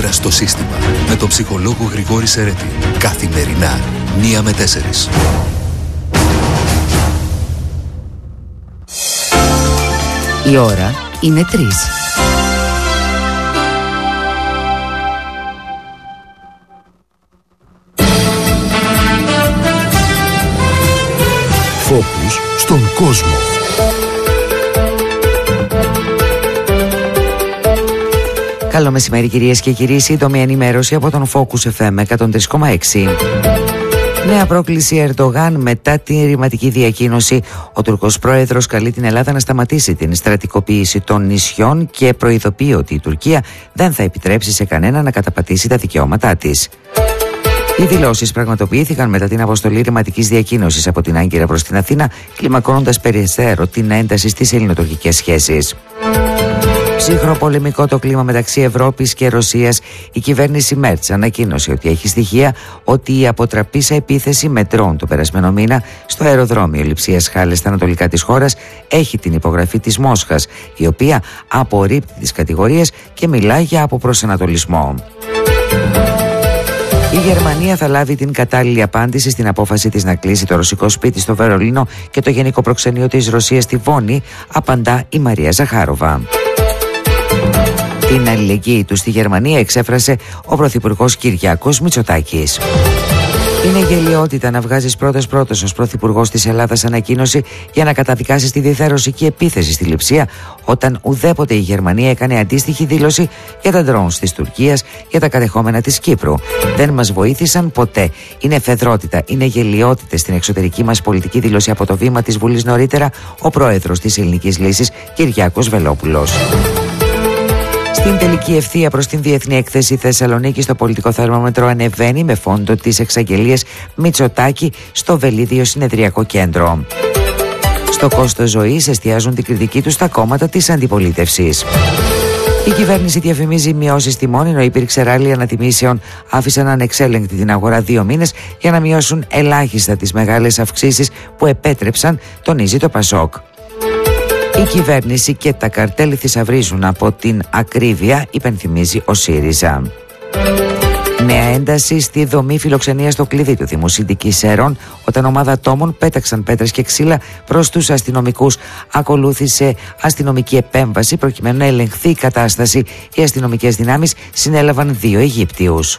Κόντρα στο σύστημα. Με τον ψυχολόγο Γρηγόρη Σερέτη. Καθημερινά, 1 με 4. Η ώρα είναι 3. Φόκους στον κόσμο. Καλό μεσημέρι κυρίες και κύριοι, σύντομη ενημέρωση από τον Focus FM 103,6. Νέα πρόκληση Ερντογάν μετά την ρηματική διακοίνωση. Ο Τουρκός πρόεδρος καλεί την Ελλάδα να σταματήσει την στρατικοποίηση των νησιών και προειδοποιεί ότι η Τουρκία δεν θα επιτρέψει σε κανένα να καταπατήσει τα δικαιώματά της. Οι δηλώσεις πραγματοποιήθηκαν μετά την αποστολή ρηματικής διακοίνωσης από την Άγκυρα προς την Αθήνα, κλιμακώνοντας περισσότερο την ένταση στις ελληνοτουρκικές σχέσεις. Ψύχροπο πολεμικό το κλίμα μεταξύ Ευρώπης και Ρωσίας. Η κυβέρνηση Μέρτς ανακοίνωσε ότι έχει στοιχεία ότι η αποτραπήσα επίθεση με ντρόουν το περασμένο μήνα στο αεροδρόμιο Λειψίας Χάλες στα ανατολικά της χώρας έχει την υπογραφή της Μόσχας, η οποία απορρίπτει τις κατηγορίες και μιλάει για αποπροσανατολισμό. Η Γερμανία θα λάβει την κατάλληλη απάντηση στην απόφαση της να κλείσει το ρωσικό σπίτι στο Βερολίνο και το γενικό προξενείο της Ρωσίας στη Βόνη, απαντά η Μαρία Ζαχάροβα. Την αλληλεγγύη του στη Γερμανία εξέφρασε ο Πρωθυπουργός Κυριάκος Μητσοτάκης. Είναι γελοιότητα να βγάζεις πρώτος ως Πρωθυπουργός της Ελλάδας ανακοίνωση για να καταδικάσεις τη διθέρωσική επίθεση στη Λειψία, όταν ουδέποτε η Γερμανία έκανε αντίστοιχη δήλωση για τα ντρόουν της Τουρκίας, για τα κατεχόμενα της Κύπρου. Δεν μας βοήθησαν ποτέ. Είναι εφεδρότητα, είναι γελοιότητες στην εξωτερική μας πολιτική, δήλωση από το βήμα της Βουλής νωρίτερα ο πρόεδρος της Ελληνικής Λύσης Κυριάκος Βελόπουλος. Στην τελική ευθεία προς την Διεθνή Έκθεση Θεσσαλονίκη, το πολιτικό θερμόμετρο ανεβαίνει με φόντο τις εξαγγελίες Μητσοτάκη στο Βελίδιο Συνεδριακό Κέντρο. Στο κόστος ζωής εστιάζουν την κριτική τους στα κόμματα της αντιπολίτευσης. Η κυβέρνηση διαφημίζει μειώσεις τιμών, ενώ υπήρξε ράλι ανατιμήσεων άφησαν ανεξέλεγκτη την αγορά 2 μήνες για να μειώσουν ελάχιστα τις μεγάλες αυξήσεις που επέτρεψαν, τονίζει το Πασόκ. Η κυβέρνηση και τα καρτέλ θησαυρίζουν από την ακρίβεια, υπενθυμίζει ο ΣΥΡΙΖΑ. Νέα ένταση στη δομή φιλοξενίας στο κλειδί του Δήμου Συντικής Σέρων, όταν ομάδα ατόμων πέταξαν πέτρες και ξύλα προς τους αστυνομικούς. Ακολούθησε αστυνομική επέμβαση προκειμένου να ελεγχθεί η κατάσταση. Οι αστυνομικές δυνάμεις συνέλαβαν 2 Αιγύπτιους.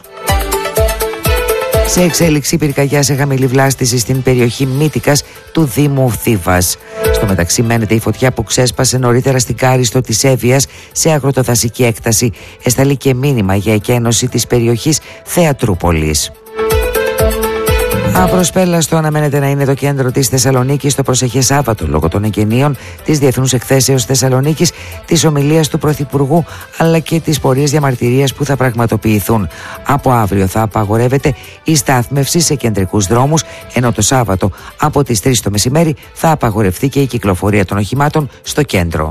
Σε εξέλιξη πυρκαγιά σε χαμηλή βλάστηση στην περιοχή Μύτικας του Δήμου Θήβας. Στο μεταξύ μένεται η φωτιά που ξέσπασε νωρίτερα στην Κάριστο της Εύβοιας σε αγροτοδασική έκταση. Εσταλεί και μήνυμα για εκένωση της περιοχής Θεατρούπολης. Απροσπέλαστο αναμένεται να είναι το κέντρο της Θεσσαλονίκης το προσεχές Σάββατο, λόγω των εγγενείων της Διεθνούς Εκθέσεως Θεσσαλονίκης, της ομιλίας του Πρωθυπουργού αλλά και της πορείας διαμαρτυρίας που θα πραγματοποιηθούν. Από αύριο θα απαγορεύεται η στάθμευση σε κεντρικούς δρόμους, ενώ το Σάββατο από τις 3 το μεσημέρι θα απαγορευτεί και η κυκλοφορία των οχημάτων στο κέντρο.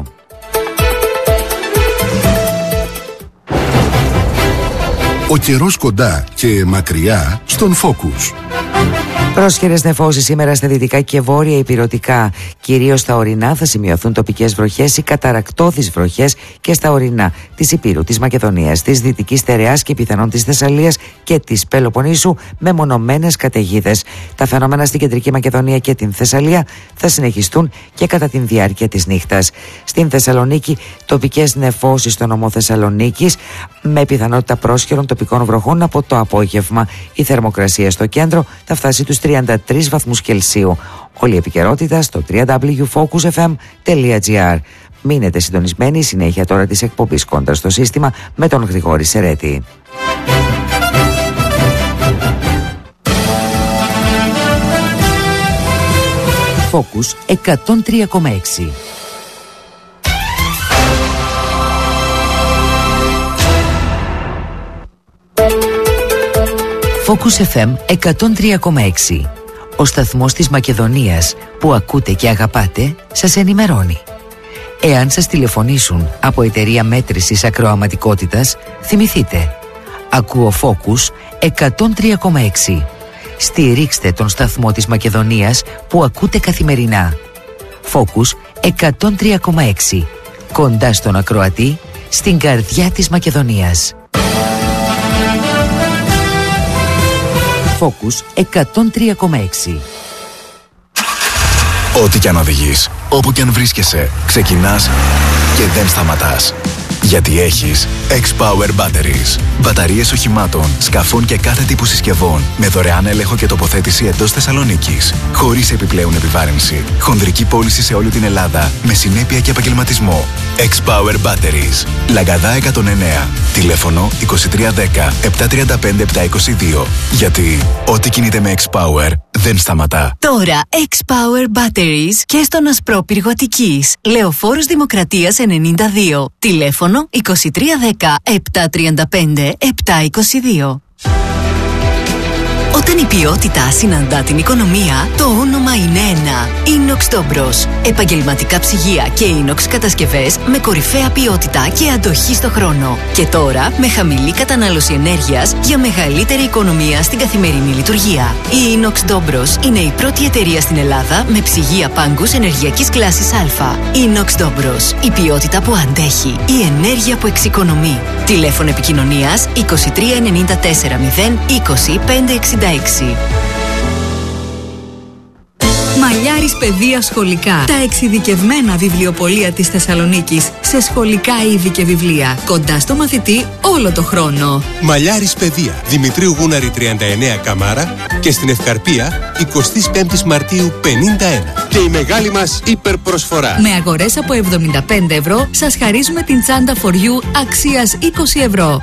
Ο καιρός κοντά και μακριά στον Focus. Πρόσχερες νεφώσεις σήμερα στα δυτικά και βόρεια ηπειρωτικά. Κυρίως στα ορεινά θα σημειωθούν τοπικές βροχές ή καταρρακτώδεις βροχές και στα ορεινά της Ηπείρου, της Μακεδονίας, της Δυτικής Στερεάς και πιθανόν της Θεσσαλίας και της Πελοποννήσου με μονομένες καταιγίδες. Τα φαινόμενα στην Κεντρική Μακεδονία και την Θεσσαλία θα συνεχιστούν και κατά την διάρκεια της νύχτας. Στην Θεσσαλονίκη, τοπικές νεφώσεις στο νομό Θεσσαλονίκης με πιθανότητα πρόσχερων τοπικών βροχών από το απόγευμα. Η θερμοκρασία στο κέντρο θα φτάσει τους 33 βαθμούς Κελσίου. Όλη η επικαιρότητα στο www.focusfm.gr. Μείνετε συντονισμένοι, συνέχεια τώρα της εκπομπής Κόντρα στο σύστημα με τον Γρηγόρη Σερέτη. Focus 103,6. Focus FM 103,6. Ο σταθμός της Μακεδονίας που ακούτε και αγαπάτε σας ενημερώνει. Εάν σας τηλεφωνήσουν από εταιρεία μέτρησης ακροαματικότητας, θυμηθείτε. Ακούω Focus 103,6. Στηρίξτε τον σταθμό της Μακεδονίας που ακούτε καθημερινά. Focus 103,6. Κοντά στον ακροατή, στην καρδιά της Μακεδονίας. Focus 103,6. Ό,τι κι αν οδηγείς, όπου κι αν βρίσκεσαι, ξεκινάς και δεν σταματάς. Γιατί έχεις X-Power Batteries. Μπαταρίες οχημάτων, σκαφών και κάθε τύπου συσκευών με δωρεάν έλεγχο και τοποθέτηση εντός Θεσσαλονίκης. Χωρίς επιπλέον επιβάρυνση. Χονδρική πώληση σε όλη την Ελλάδα με συνέπεια και επαγγελματισμό. X-Power Batteries. Λαγκαδά 109. Τηλέφωνο 2310 735 722. Γιατί ό,τι κινείται με X-Power δεν σταματά. Τώρα X-Power Batteries και στον Ασπρόπυργο Αττικής. Λεωφόρος Δημοκρατίας 92. Τηλέφωνο 2310 735 722. Όταν η ποιότητα συναντά την οικονομία, το όνομα είναι ένα. Inox Dobros. Επαγγελματικά ψυγεία και inox κατασκευές με κορυφαία ποιότητα και αντοχή στο χρόνο. Και τώρα με χαμηλή κατανάλωση ενέργειας για μεγαλύτερη οικονομία στην καθημερινή λειτουργία. Η Inox Dobros είναι η πρώτη εταιρεία στην Ελλάδα με ψυγεία πάγκους ενεργειακής κλάσης Α. Inox Dobros. Η ποιότητα που αντέχει. Η ενέργεια που εξοικονομεί. Τηλέφωνο επικοινωνίας 23 94 0 20 566. Μαλιάρης Παιδεία Σχολικά. Τα εξειδικευμένα βιβλιοπωλεία της Θεσσαλονίκης σε σχολικά είδη και βιβλία. Κοντά στο μαθητή όλο το χρόνο. Μαλιάρης Παιδεία. Δημητρίου Γούναρη 39 Καμάρα και στην Ευκαρπία 25 Μαρτίου 51. Και η μεγάλη μας υπερπροσφορά. Με αγορές από 75 ευρώ σας χαρίζουμε την τσάντα for you αξίας 20 ευρώ.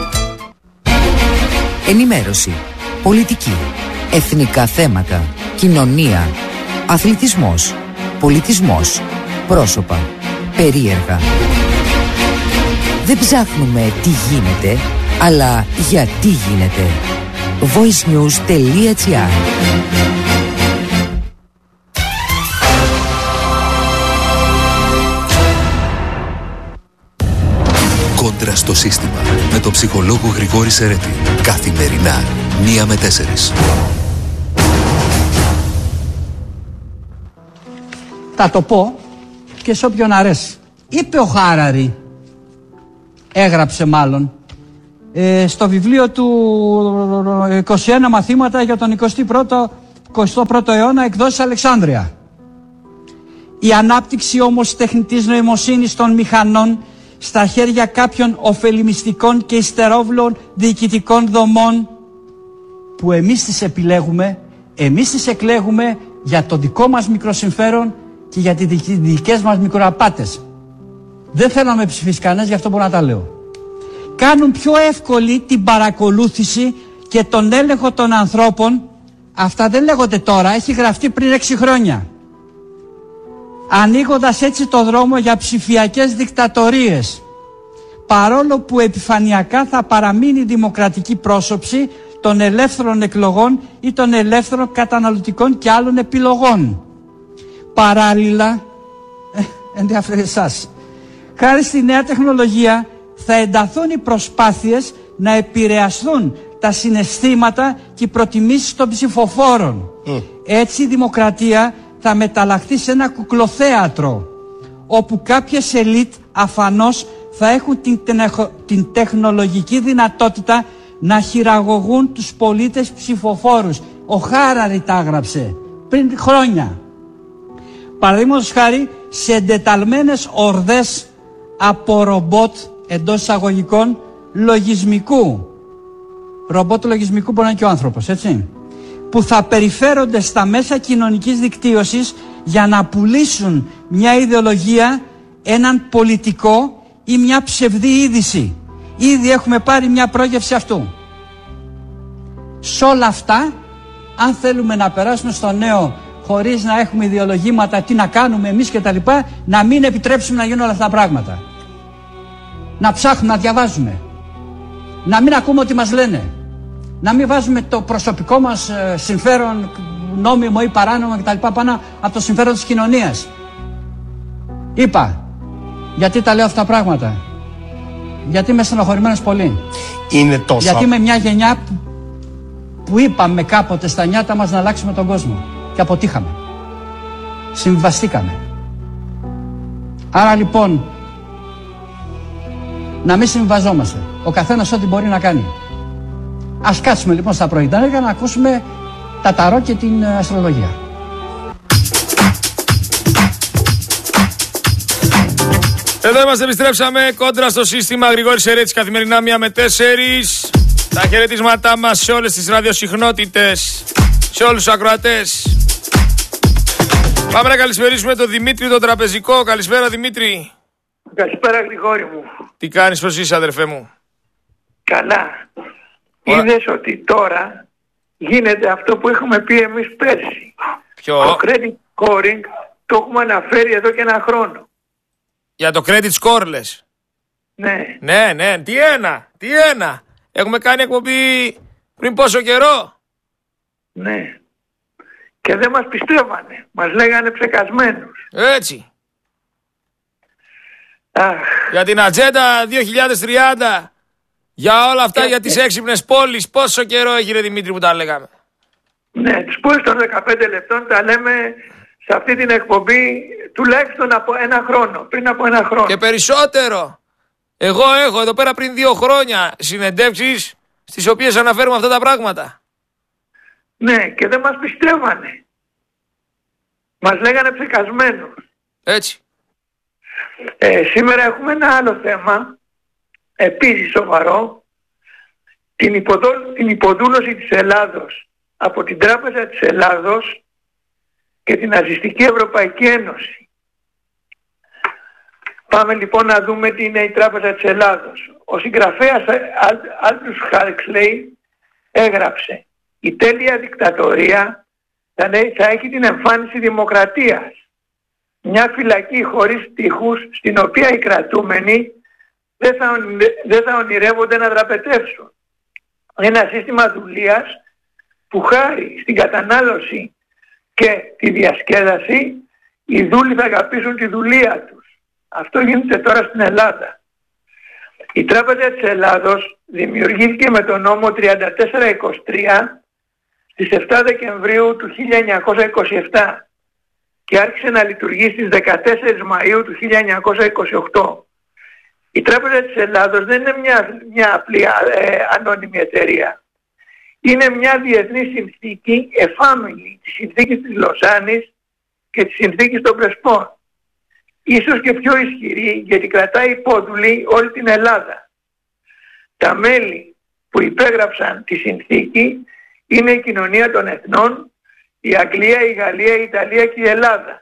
Ενημέρωση, πολιτική, εθνικά θέματα, κοινωνία, αθλητισμός, πολιτισμός, πρόσωπα, περίεργα. Δεν ψάχνουμε τι γίνεται, αλλά γιατί γίνεται. voicenews.gr. Κόντρα στο σύστημα με τον ψυχολόγο Γρηγόρη Σερέτη. Καθημερινά 1 με 4. Θα το πω και σε όποιον αρέσει. Είπε ο Χάραρη, έγραψε μάλλον, στο βιβλίο του 21 μαθήματα για τον 21ο αιώνα, εκδόσεις Αλεξάνδρεια. Η ανάπτυξη όμως τεχνητής νοημοσύνης των μηχανών στα χέρια κάποιων ωφελημιστικών και υστερόβλων διοικητικών δομών που εμείς τις επιλέγουμε, εμείς τις εκλέγουμε για το δικό μας μικροσυμφέρον και για τις δικές μας μικροαπάτες. Δεν θέλω να με ψηφίσει κανένας, γι' αυτό μπορώ να τα λέω. Κάνουν πιο εύκολη την παρακολούθηση και τον έλεγχο των ανθρώπων. Αυτά δεν λέγονται τώρα, έχει γραφτεί πριν 6 χρόνια. Ανοίγοντας έτσι το δρόμο για ψηφιακές δικτατορίες, παρόλο που επιφανειακά θα παραμείνει η δημοκρατική πρόσωψη των ελεύθερων εκλογών ή των ελεύθερων καταναλωτικών και άλλων επιλογών. Παράλληλα, ενδιαφέρει εσάς, χάρη στη νέα τεχνολογία θα ενταθούν οι προσπάθειες να επηρεαστούν τα συναισθήματα και οι προτιμήσεις των ψηφοφόρων. Έτσι η δημοκρατία θα μεταλλαχθεί σε ένα κουκλοθέατρο, όπου κάποιες ελίτ αφανώς θα έχουν την τεχνολογική δυνατότητα να χειραγωγούν τους πολίτες ψηφοφόρους. Ο Χάραρη τα έγραψε πριν χρόνια. Παραδείγματος χάρη, σε εντεταλμένες ορδές από ρομπότ, εντός εισαγωγικών, λογισμικού. Ρομπότ λογισμικού μπορεί να είναι και ο άνθρωπος, έτσι, που θα περιφέρονται στα μέσα κοινωνικής δικτύωσης για να πουλήσουν μια ιδεολογία, έναν πολιτικό ή μια ψευδή είδηση. Ήδη έχουμε πάρει μια πρόγευση αυτού. Σε όλα αυτά, αν θέλουμε να περάσουμε στο νέο χωρίς να έχουμε ιδεολογήματα, τι να κάνουμε εμείς και τα λοιπά, να μην επιτρέψουμε να γίνουν όλα αυτά τα πράγματα. Να ψάχνουμε, να διαβάζουμε. Να μην ακούμε ό,τι μας λένε. Να μην βάζουμε το προσωπικό μας συμφέρον, νόμιμο ή παράνομο κτλ. Πάνω από το συμφέρον της κοινωνίας. Είπα, γιατί τα λέω αυτά τα πράγματα. Γιατί είμαι στενοχωρημένος πολύ. Είναι τόσο. Γιατί είμαι μια γενιά που είπαμε κάποτε στα νιάτα μας να αλλάξουμε τον κόσμο. Και αποτύχαμε. Συμβιβαστήκαμε. Άρα λοιπόν, να μην συμβιβαζόμαστε. Ο καθένας ό,τι μπορεί να κάνει. Ας κάτσουμε λοιπόν στα πρωινά για να ακούσουμε τα ταρό και την αστρολογία. Εδώ είμαστε, επιστρέψαμε. Κόντρα στο σύστημα. Γρηγόρης Ερέτης, καθημερινά 1 με 4. Τα χαιρετίσματά μας σε όλες τις ραδιοσυχνότητες, σε όλους τους ακροατές. Πάμε να καλησπερίσουμε τον Δημήτρη τον τραπεζικό. Καλησπέρα Δημήτρη. Καλησπέρα Γρηγόρη μου. Τι κάνεις, πώς είσαι αδερφέ μου? Καλά. Είδες ότι τώρα γίνεται αυτό που έχουμε πει εμείς πέρσι. Ποιο? Το credit scoring το έχουμε αναφέρει εδώ και 1 χρόνο. Για το credit score λες? Ναι. Ναι, τι ένα. Έχουμε κάνει εκπομπή πριν πόσο καιρό? Ναι. Και δεν μας πιστεύανε. Μας λέγανε ψεκασμένους. Έτσι. Για την ατζέντα 2030, για όλα αυτά, για τις έξυπνες πόλεις, πόσο καιρό έχει ρε Δημήτρη που τα λέγαμε? Ναι, τις πόλεις των 15 λεπτών τα λέμε σε αυτή την εκπομπή τουλάχιστον από 1 χρόνο, πριν από 1 χρόνο. Και περισσότερο. Εγώ έχω εδώ πέρα πριν 2 χρόνια συνεντεύξεις στις οποίες αναφέρουμε αυτά τα πράγματα. Ναι, και δεν μας πιστεύανε. Μας λέγανε ψεκασμένους. Έτσι. Σήμερα έχουμε ένα άλλο θέμα, επίσης σοβαρό, την υποδούλωση της Ελλάδος από την Τράπεζα της Ελλάδος και την Ναζιστική Ευρωπαϊκή Ένωση. Πάμε λοιπόν να δούμε τι είναι η Τράπεζα της Ελλάδος. Ο συγγραφέας Aldous Huxley έγραψε: «Η τέλεια δικτατορία θα έχει την εμφάνιση δημοκρατίας. Μια φυλακή χωρίς τείχους, στην οποία οι κρατούμενοι δεν θα ονειρεύονται να δραπετεύσουν. Ένα σύστημα δουλείας που χάρη στην κατανάλωση και τη διασκέδαση οι δούλοι θα αγαπήσουν τη δουλεία τους». Αυτό γίνεται τώρα στην Ελλάδα. Η Τράπεζα της Ελλάδος δημιουργήθηκε με τον νόμο 3423 στις 7 Δεκεμβρίου του 1927 και άρχισε να λειτουργεί στις 14 Μαΐου του 1928. Η Τράπεζα της Ελλάδος δεν είναι μια απλή ανώνυμη εταιρεία. Είναι μια διεθνή συνθήκη εφάμιλη της συνθήκης της Λοζάνης και της συνθήκης των Πρεσπών. Ίσως και πιο ισχυρή, γιατί κρατάει υπόδουλη όλη την Ελλάδα. Τα μέλη που υπέγραψαν τη συνθήκη είναι η Κοινωνία των Εθνών, η Αγγλία, η Γαλλία, η Ιταλία και η Ελλάδα.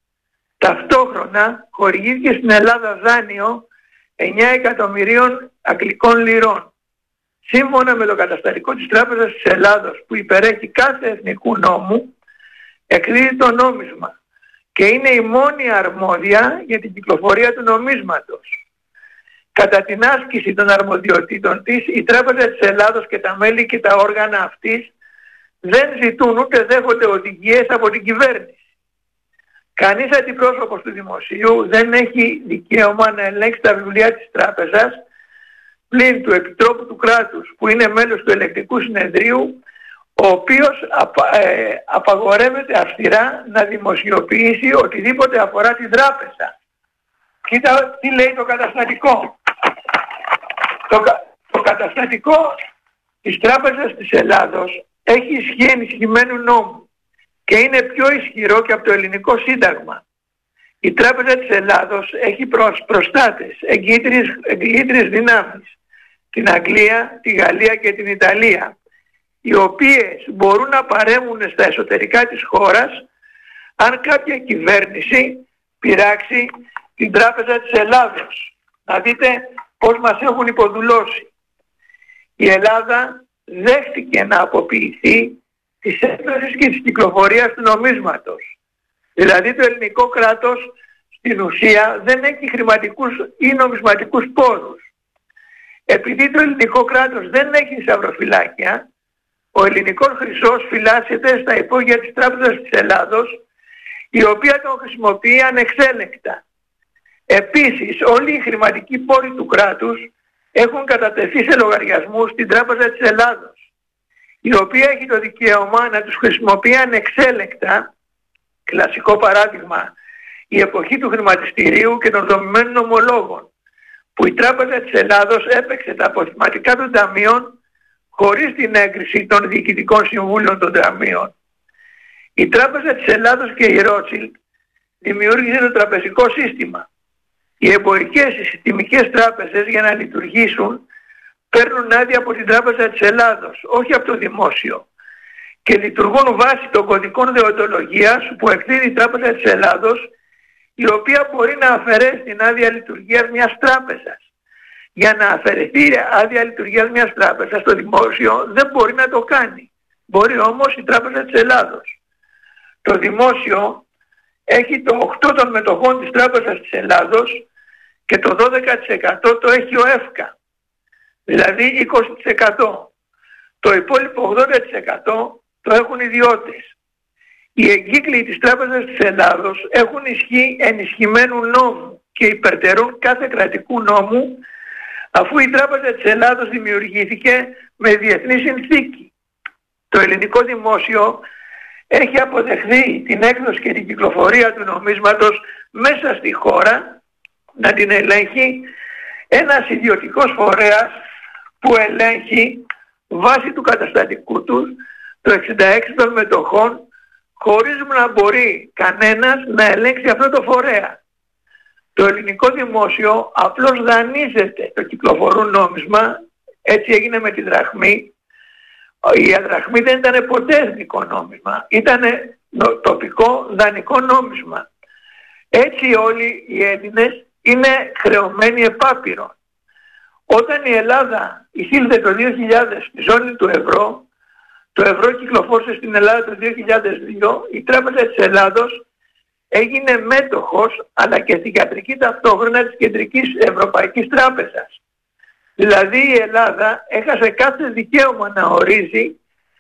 Ταυτόχρονα χορηγήθηκε στην Ελλάδα δάνειο 9 εκατομμυρίων αγγλικών λιρών. Σύμφωνα με το καταστατικό της Τράπεζας της Ελλάδος, που υπερέχει κάθε εθνικού νόμου, εκδίδει το νόμισμα και είναι η μόνη αρμόδια για την κυκλοφορία του νομίσματος. Κατά την άσκηση των αρμοδιοτήτων της, η Τράπεζα της Ελλάδος και τα μέλη και τα όργανα αυτής δεν ζητούν ούτε δέχονται οδηγίες από την κυβέρνηση. Κανείς αντιπρόσωπος του δημοσίου δεν έχει δικαίωμα να ελέγξει τα βιβλία της τράπεζας, πλην του Επιτρόπου του κράτους, που είναι μέλος του Ελεκτικού Συνεδρίου, ο οποίος απαγορεύεται αυστηρά να δημοσιοποιήσει οτιδήποτε αφορά την τράπεζα. Κοίτα τι λέει το καταστατικό. Το καταστατικό της Τράπεζας της Ελλάδος έχει ισχύ ενισχυμένου νόμου και είναι πιο ισχυρό και από το ελληνικό σύνταγμα. Η Τράπεζα της Ελλάδος έχει προστάτες, εγγυήτριες δυνάμεις, την Αγγλία, τη Γαλλία και την Ιταλία, οι οποίες μπορούν να παρέμβουν στα εσωτερικά της χώρας αν κάποια κυβέρνηση πειράξει την Τράπεζα της Ελλάδος. Να δείτε πώς μας έχουν υποδουλώσει. Η Ελλάδα δέχτηκε να αποποιηθεί της έκδοσης και της κυκλοφορίας του νομίσματος. Δηλαδή το ελληνικό κράτος στην ουσία δεν έχει χρηματικούς ή νομισματικούς πόρους. Επειδή το ελληνικό κράτος δεν έχει θησαυροφυλάκια, ο ελληνικός χρυσός φυλάσσεται στα υπόγεια της Τράπεζας της Ελλάδος, η οποία τον χρησιμοποιεί ανεξέλεγκτα. Επίσης, όλοι οι χρηματικοί πόροι του κράτους έχουν κατατεθεί σε λογαριασμούς στην Τράπεζα της Ελλάδος, η οποία έχει το δικαίωμα να τους χρησιμοποιεί ανεξέλεγκτα. Κλασικό παράδειγμα, η εποχή του χρηματιστηρίου και των δομημένων ομολόγων, που η Τράπεζα της Ελλάδος έπαιξε τα αποθυματικά των ταμείων χωρίς την έγκριση των διοικητικών συμβούλων των ταμείων. Η Τράπεζα της Ελλάδος και η Rothschild δημιούργησε το τραπεζικό σύστημα. Οι εμπορικές συστημικές τράπεζες για να λειτουργήσουν παίρνουν άδεια από την Τράπεζα της Ελλάδος, όχι από το δημόσιο, και λειτουργούν βάσει των κωδικών δεοντολογίας που εκδίδει η Τράπεζα της Ελλάδος, η οποία μπορεί να αφαιρέσει την άδεια λειτουργίας μιας τράπεζας. Για να αφαιρεθεί η άδεια λειτουργίας μιας τράπεζας, το δημόσιο δεν μπορεί να το κάνει. Μπορεί όμως η Τράπεζα της Ελλάδος. Το δημόσιο έχει το 8 των μετοχών της Τράπεζας της Ελλάδος και το 12% το έχει ο ΕΦΚΑ, δηλαδή 20%. Το υπόλοιπο 80% το έχουν ιδιώτες. Οι εγκύκλοι της Τράπεζας της Ελλάδος έχουν ισχύ ενισχυμένου νόμου και υπερτερούν κάθε κρατικού νόμου, αφού η Τράπεζα της Ελλάδος δημιουργήθηκε με διεθνή συνθήκη. Το ελληνικό δημόσιο έχει αποδεχθεί την έκδοση και την κυκλοφορία του νομίσματος μέσα στη χώρα, να την ελέγχει ένας ιδιωτικός φορέας που ελέγχει βάσει του καταστατικού του το 66 των μετοχών, χωρίς να μπορεί κανένας να ελέγξει αυτό το φορέα. Το ελληνικό δημόσιο απλώς δανείζεται το κυκλοφορούν νόμισμα, έτσι έγινε με τη δραχμή. Η αδραχμή δεν ήταν ποτέ εθνικό νόμισμα, ήταν τοπικό δανεικό νόμισμα. Έτσι όλοι οι Έλληνες είναι χρεωμένοι επάπειρον. Όταν η Ελλάδα εισήλθε το 2000 στη ζώνη του ευρώ, το ευρώ κυκλοφόρησε στην Ελλάδα το 2002, η Τράπεζα της Ελλάδος έγινε μέτοχος αλλά και θυγατρική ταυτόχρονα της Κεντρικής Ευρωπαϊκής Τράπεζας. Δηλαδή η Ελλάδα έχασε κάθε δικαίωμα να ορίζει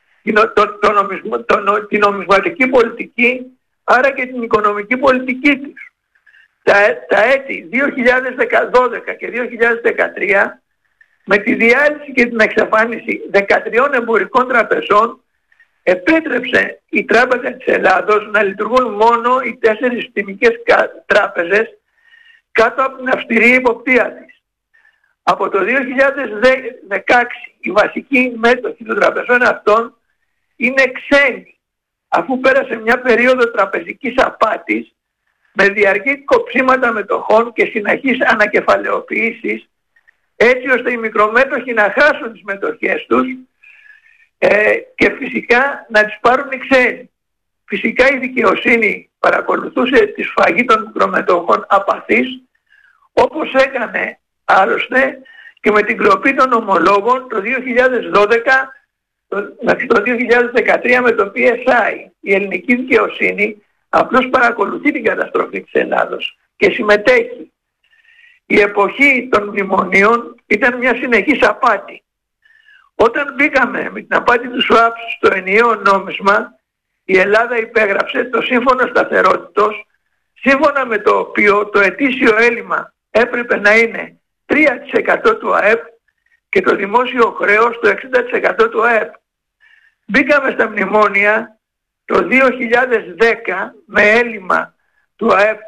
την νομισματική πολιτική, άρα και την οικονομική πολιτική της. Τα έτη 2012 και 2013, με τη διάλυση και την εξαφάνιση 13 εμπορικών τραπεζών, επέτρεψε η Τράπεζα της Ελλάδος να λειτουργούν μόνο οι 4 συστημικές τράπεζες κάτω από την αυστηρή υποπτία της. Από το 2016 οι βασικοί μέτοχοι των τραπεζών αυτών είναι ξένοι, αφού πέρασε μια περίοδο τραπεζικής απάτης με διαρκή κοψίματα μετοχών και συνεχείς ανακεφαλαιοποιήσεις, έτσι ώστε οι μικρομέτοχοι να χάσουν τις μετοχές τους και φυσικά να τις πάρουν οι ξένοι. Φυσικά η δικαιοσύνη παρακολουθούσε τη σφαγή των μικρομετοχών απαθής, όπως έκανε άλλωστε και με την κλοπή των ομολόγων το 2012 μέχρι το 2013 με το PSI. Η ελληνική δικαιοσύνη απλώς παρακολουθεί την καταστροφή της Ελλάδος και συμμετέχει. Η εποχή των μνημονίων ήταν μια συνεχής απάτη. Όταν μπήκαμε με την απάτη του SWAP στο ενιαίο νόμισμα, η Ελλάδα υπέγραψε το Σύμφωνο Σταθερότητος, σύμφωνα με το οποίο το ετήσιο έλλειμμα έπρεπε να είναι 3% του ΑΕΠ και το δημόσιο χρέος το 60% του ΑΕΠ. Μπήκαμε στα μνημόνια το 2010 με έλλειμμα του ΑΕΠ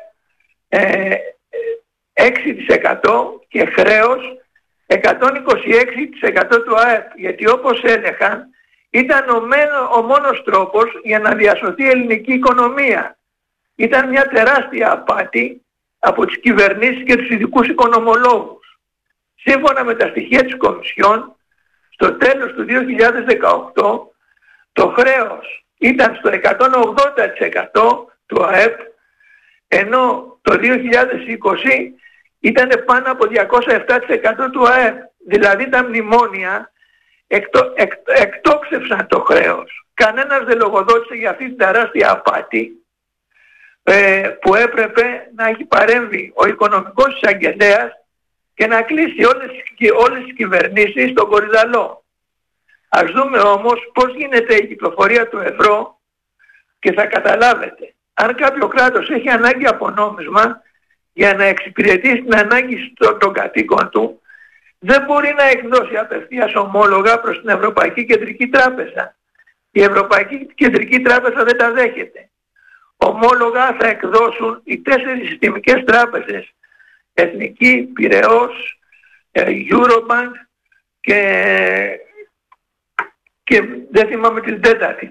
6% και χρέος 126% του ΑΕΠ, γιατί όπως έλεγαν ήταν ο μόνος τρόπος για να διασωθεί η ελληνική οικονομία. Ήταν μια τεράστια απάτη από τις κυβερνήσεις και τους ειδικούς οικονομολόγους. Σύμφωνα με τα στοιχεία της Κομισιόν, στο τέλος του 2018 το χρέος ήταν στο 180% του ΑΕΠ, ενώ το 2020 ήταν πάνω από 207% του ΑΕΠ. Δηλαδή τα μνημόνια εκτόξευσαν το χρέος. Κανένας δεν λογοδότησε για αυτή την τεράστια απάτη που έπρεπε να έχει παρέμβει ο οικονομικός εισαγγελέας και να κλείσει όλες τις κυβερνήσεις στον κορυδαλό. Ας δούμε όμως πώς γίνεται η κυκλοφορία του ευρώ και θα καταλάβετε. Αν κάποιο κράτος έχει ανάγκη από νόμισμα για να εξυπηρετήσει την ανάγκη των κατοίκων του, δεν μπορεί να εκδώσει απευθείας ομόλογα προς την Ευρωπαϊκή Κεντρική Τράπεζα. Η Ευρωπαϊκή Κεντρική Τράπεζα δεν τα δέχεται. Ομόλογα θα εκδώσουν οι 4 συστημικές τράπεζες, Εθνική, Πειραιώς, Eurobank και και δεν θυμάμαι την τέταρτη,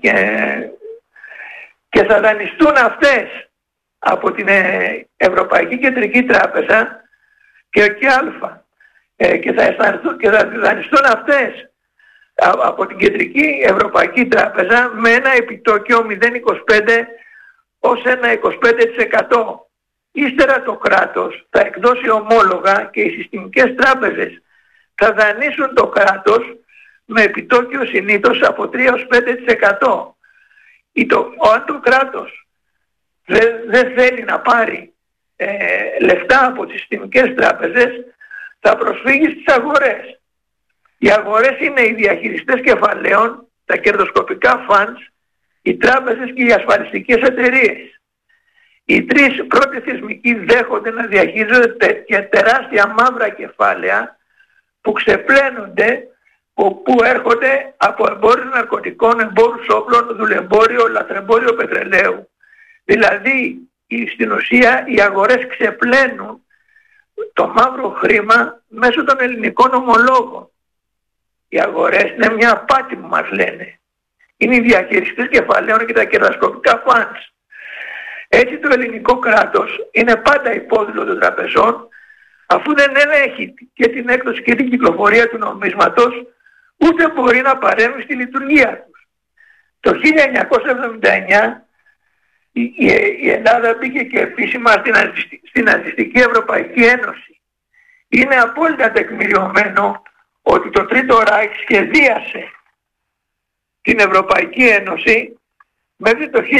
και θα δανειστούν αυτές από την Ευρωπαϊκή Κεντρική Τράπεζα και Α, και θα δανειστούν αυτές από την Κεντρική Ευρωπαϊκή Τράπεζα με ένα επιτόκιο 0,25 ως 1,25%. Ύστερα το κράτος θα εκδώσει ομόλογα και οι συστημικές τράπεζες θα δανείσουν το κράτος με επιτόκιο συνήθως από 3 ως 5%. Αν το κράτος δεν θέλει να πάρει λεφτά από τις συστημικές τράπεζες, θα προσφύγει στις αγορές. Οι αγορές είναι οι διαχειριστές κεφαλαίων, τα κερδοσκοπικά funds, οι τράπεζες και οι ασφαλιστικές εταιρείες. Οι τρεις πρώτοι θεσμικοί δέχονται να διαχειρίζονται και τεράστια μαύρα κεφάλαια που ξεπλένονται, που έρχονται από εμπόριο ναρκωτικών, εμπόρους όπλων, δουλεμπόριο, λαθρεμπόριο πετρελαίου. Δηλαδή, στην ουσία, οι αγορές ξεπλένουν το μαύρο χρήμα μέσω των ελληνικών ομολόγων. Οι αγορές είναι μια απάτη που μας λένε. Είναι οι διαχειριστές κεφαλαίων και τα κερδοσκοπικά funds. Έτσι το ελληνικό κράτος είναι πάντα υπόδειλο των τραπεζών, αφού δεν ελέγχει και την έκδοση και την κυκλοφορία του νομίσματος, ούτε μπορεί να παρέμβει στη λειτουργία τους. Το 1979 η Ελλάδα μπήκε και επίσημα στην Ναζιστική Ευρωπαϊκή Ένωση. Είναι απόλυτα τεκμηριωμένο ότι το Τρίτο Ράιχ σχεδίασε την Ευρωπαϊκή Ένωση μέχρι το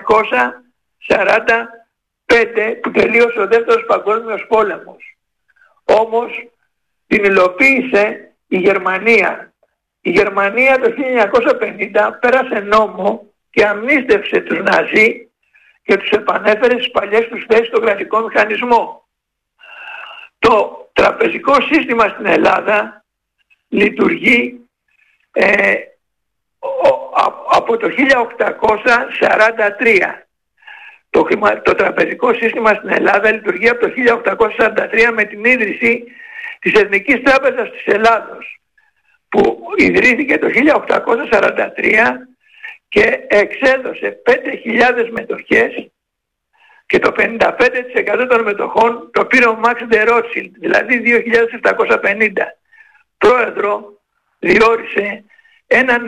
1945 που τελείωσε ο Δεύτερος Παγκόσμιος Πόλεμος. Όμως την υλοποίησε η Γερμανία. Η Γερμανία το 1950 πέρασε νόμο και αμνίστευσε τους Ναζί και τους επανέφερε στις παλιές τους θέσεις στον κρατικό μηχανισμό. Το τραπεζικό σύστημα στην Ελλάδα λειτουργεί από το 1843. Το τραπεζικό σύστημα στην Ελλάδα λειτουργεί από το 1843 με την ίδρυση της Εθνικής Τράπεζας της Ελλάδος, που ιδρύθηκε το 1843 και εξέδωσε 5.000 μετοχές και το 55% των μετοχών το πήρε ο Max de Rothschild, δηλαδή 2.750. Πρόεδρο διόρισε έναν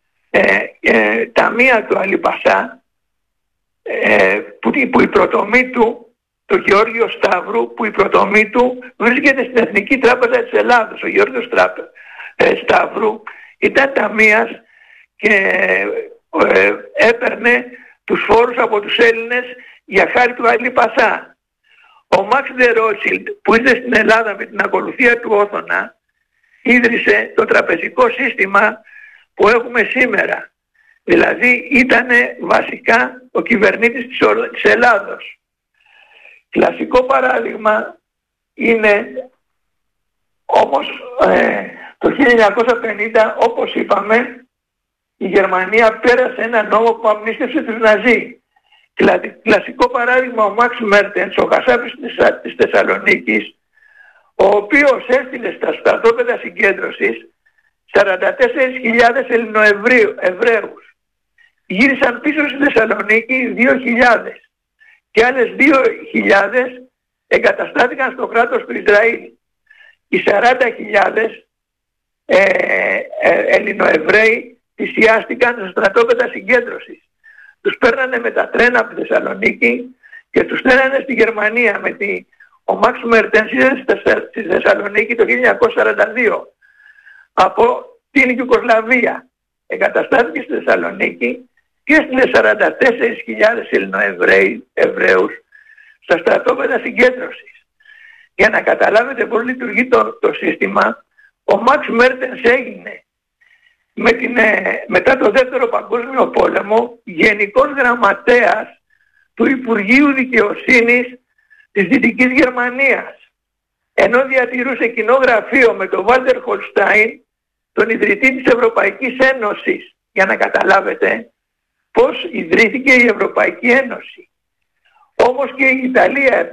ταμεία του Αλιπασά, που η πρωτομή του, το Γεώργιο Σταύρου, που η πρωτομή του βρίσκεται στην Εθνική Τράπεζα της Ελλάδος. Ο Γεώργιος Σταύρου ήταν ταμείας και έπαιρνε τους φόρους από τους Έλληνες για χάρη του Αλιπασά. Ο Max de Rothschild, που ήρθε στην Ελλάδα με την ακολουθία του Όθωνα, ίδρυσε το τραπεζικό σύστημα που έχουμε σήμερα. Δηλαδή ήταν βασικά ο κυβερνήτης της Ελλάδος. Κλασικό παράδειγμα είναι όμως το 1950, όπως είπαμε, η Γερμανία πέρασε ένα νόμο που αμνίστευσε τους Ναζί. Κλασικό παράδειγμα ο Μαξ Μέρτενς, ο Χασάπης της Θεσσαλονίκης, ο οποίος έστειλε στα στρατόπεδα συγκέντρωσης 44.000 Ελληνοεβραίους. Γύρισαν πίσω στη Θεσσαλονίκη 2.000 και άλλες 2.000 εγκαταστάθηκαν στο κράτος του Ισραήλ. Οι 40.000 Ελληνοεβραίοι θυσιάστηκαν στα στρατόπεδα συγκέντρωσης. Τους παίρνανε με τα τρένα από τη Θεσσαλονίκη και τους στέλνανε στη Γερμανία. Ο Μαξ Μέρτενς ήταν στη Θεσσαλονίκη το 1942 από την Ιουγκοσλαβία. Εγκαταστάθηκε στη Θεσσαλονίκη και έστειλε 44.000 Ελληνοεβραίους στα στρατόπεδα συγκέντρωσης. Για να καταλάβετε πώς λειτουργεί το σύστημα, ο Μαξ Μέρτενς έγινε μετά το Δεύτερο Παγκόσμιο Πόλεμο γενικός γραμματέας του Υπουργείου Δικαιοσύνης της Δυτικής Γερμανίας, ενώ διατηρούσε κοινό γραφείο με τον Βάλτερ Χολστάιν, τον ιδρυτή της Ευρωπαϊκής Ένωσης, για να καταλάβετε πώς ιδρύθηκε η Ευρωπαϊκή Ένωση. Όμως και η Ιταλία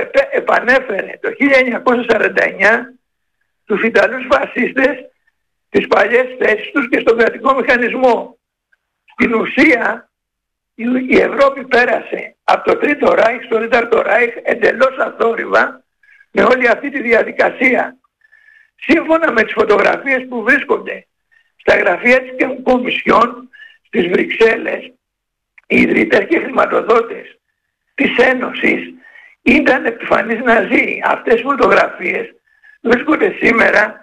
επανέφερε το 1949 τους Ιταλούς φασίστες στις παλιές θέσεις τους και στον κρατικό μηχανισμό. Στην ουσία η Ευρώπη πέρασε από το Τρίτο Ράιχ στο Τέταρτο Ράιχ εντελώς αθόρυβα με όλη αυτή τη διαδικασία. Σύμφωνα με τις φωτογραφίες που βρίσκονται στα γραφεία της Κομισιόν στις Βρυξέλλες, οι ιδρυτές και χρηματοδότες της Ένωσης ήταν επιφανείς Ναζί. Αυτές οι φωτογραφίες βρίσκονται σήμερα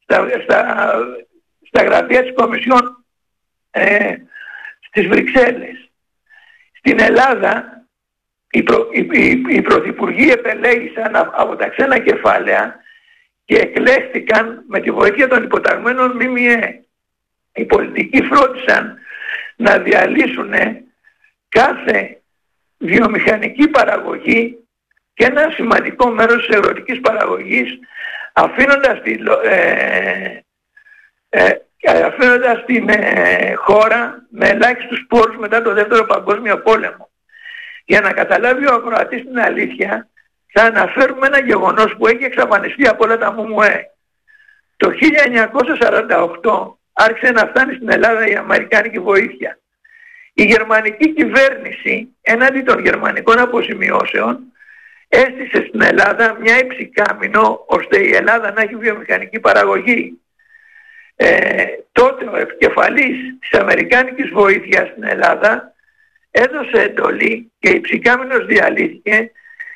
στα γραφεία της Κομισιόν στις Βρυξέλλες. Στην Ελλάδα οι πρωθυπουργοί επελέγησαν από τα ξένα κεφάλαια και εκλέχθηκαν με τη βοήθεια των υποταγμένων ΜΜΕ. Οι πολιτικοί φρόντισαν να διαλύσουν κάθε βιομηχανική παραγωγή και ένα σημαντικό μέρος της αγροτικής παραγωγής, αφήνοντας την χώρα με ελάχιστους πόρους μετά το Δεύτερο Παγκόσμιο Πόλεμο. Για να καταλάβει ο ακροατής την αλήθεια, θα αναφέρουμε ένα γεγονός που έχει εξαφανιστεί από όλα τα ΜΜΕ. Το 1948 άρχισε να φτάνει στην Ελλάδα η αμερικάνικη βοήθεια. Η γερμανική κυβέρνηση, έναντι των γερμανικών αποζημιώσεων, έστησε στην Ελλάδα μια υψηκάμινο ώστε η Ελλάδα να έχει βιομηχανική παραγωγή. Τότε ο επικεφαλής της αμερικάνικης βοήθειας στην Ελλάδα έδωσε εντολή και η υψηκάμινος διαλύθηκε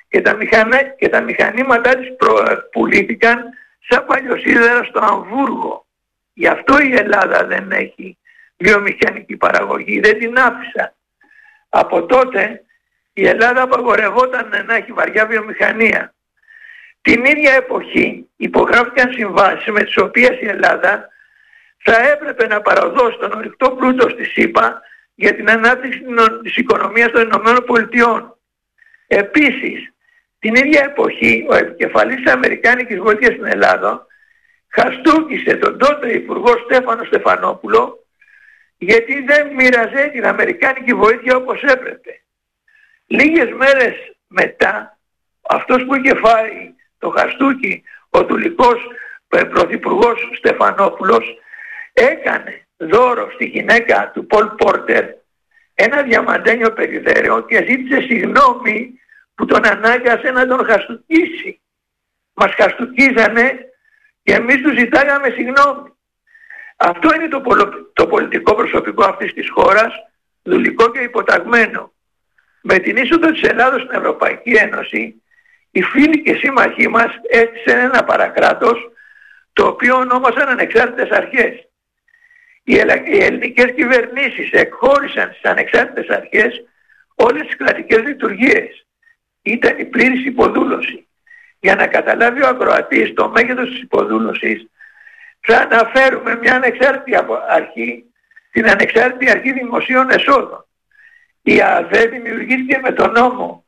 και τα μηχανήματά της πουλήθηκαν σαν παλιοσίδερα στο Αμβούργο. Γι' αυτό η Ελλάδα δεν έχει βιομηχανική παραγωγή, δεν την άφησα. Από τότε η Ελλάδα απαγορευόταν να έχει βαριά βιομηχανία. Την ίδια εποχή υπογράφηκαν συμβάσεις με τις οποίες η Ελλάδα θα έπρεπε να παραδώσει τον ορυκτό πλούτο στη ΣΥΠΑ για την ανάπτυξη της οικονομίας των ΗΠΑ. Επίσης, την ίδια εποχή ο επικεφαλής της αμερικάνικης βοήθειας στην Ελλάδα χαστούκησε τον τότε υπουργό Στέφανο Στεφανόπουλο γιατί δεν μοίραζε την αμερικάνικη βοήθεια όπως έπρεπε. Λίγες μέρες μετά, αυτός που είχε φάει το χαστούκι, ο δουλικός πρωθυπουργός Στεφανόπουλος, έκανε δώρο στη γυναίκα του Πολ Πόρτερ ένα διαμαντένιο περιδέρεο και ζήτησε συγγνώμη που τον ανάγκασε να τον χαστούκίσει. Μας χαστούκίζανε και εμείς τους ζητάγαμε συγγνώμη. Αυτό είναι το πολιτικό προσωπικό αυτής της χώρας, δουλικό και υποταγμένο. Με την είσοδο της Ελλάδος στην Ευρωπαϊκή Ένωση, οι φίλοι και σύμμαχοί μας έστησαν ένα παρακράτος, το οποίο ονόμασαν ανεξάρτητες αρχές. Οι ελληνικές κυβερνήσεις εκχώρησαν στις ανεξάρτητες αρχές όλες τις κρατικές λειτουργίες. Ήταν η πλήρης υποδούλωση. Για να καταλάβει ο ακροατής το μέγεθος της υποδούλωσης, θα αναφέρουμε μια ανεξάρτητη αρχή, την Ανεξάρτητη Αρχή Δημοσίων Εσόδων. Η ΑΔΕ δημιουργήθηκε με τον νόμο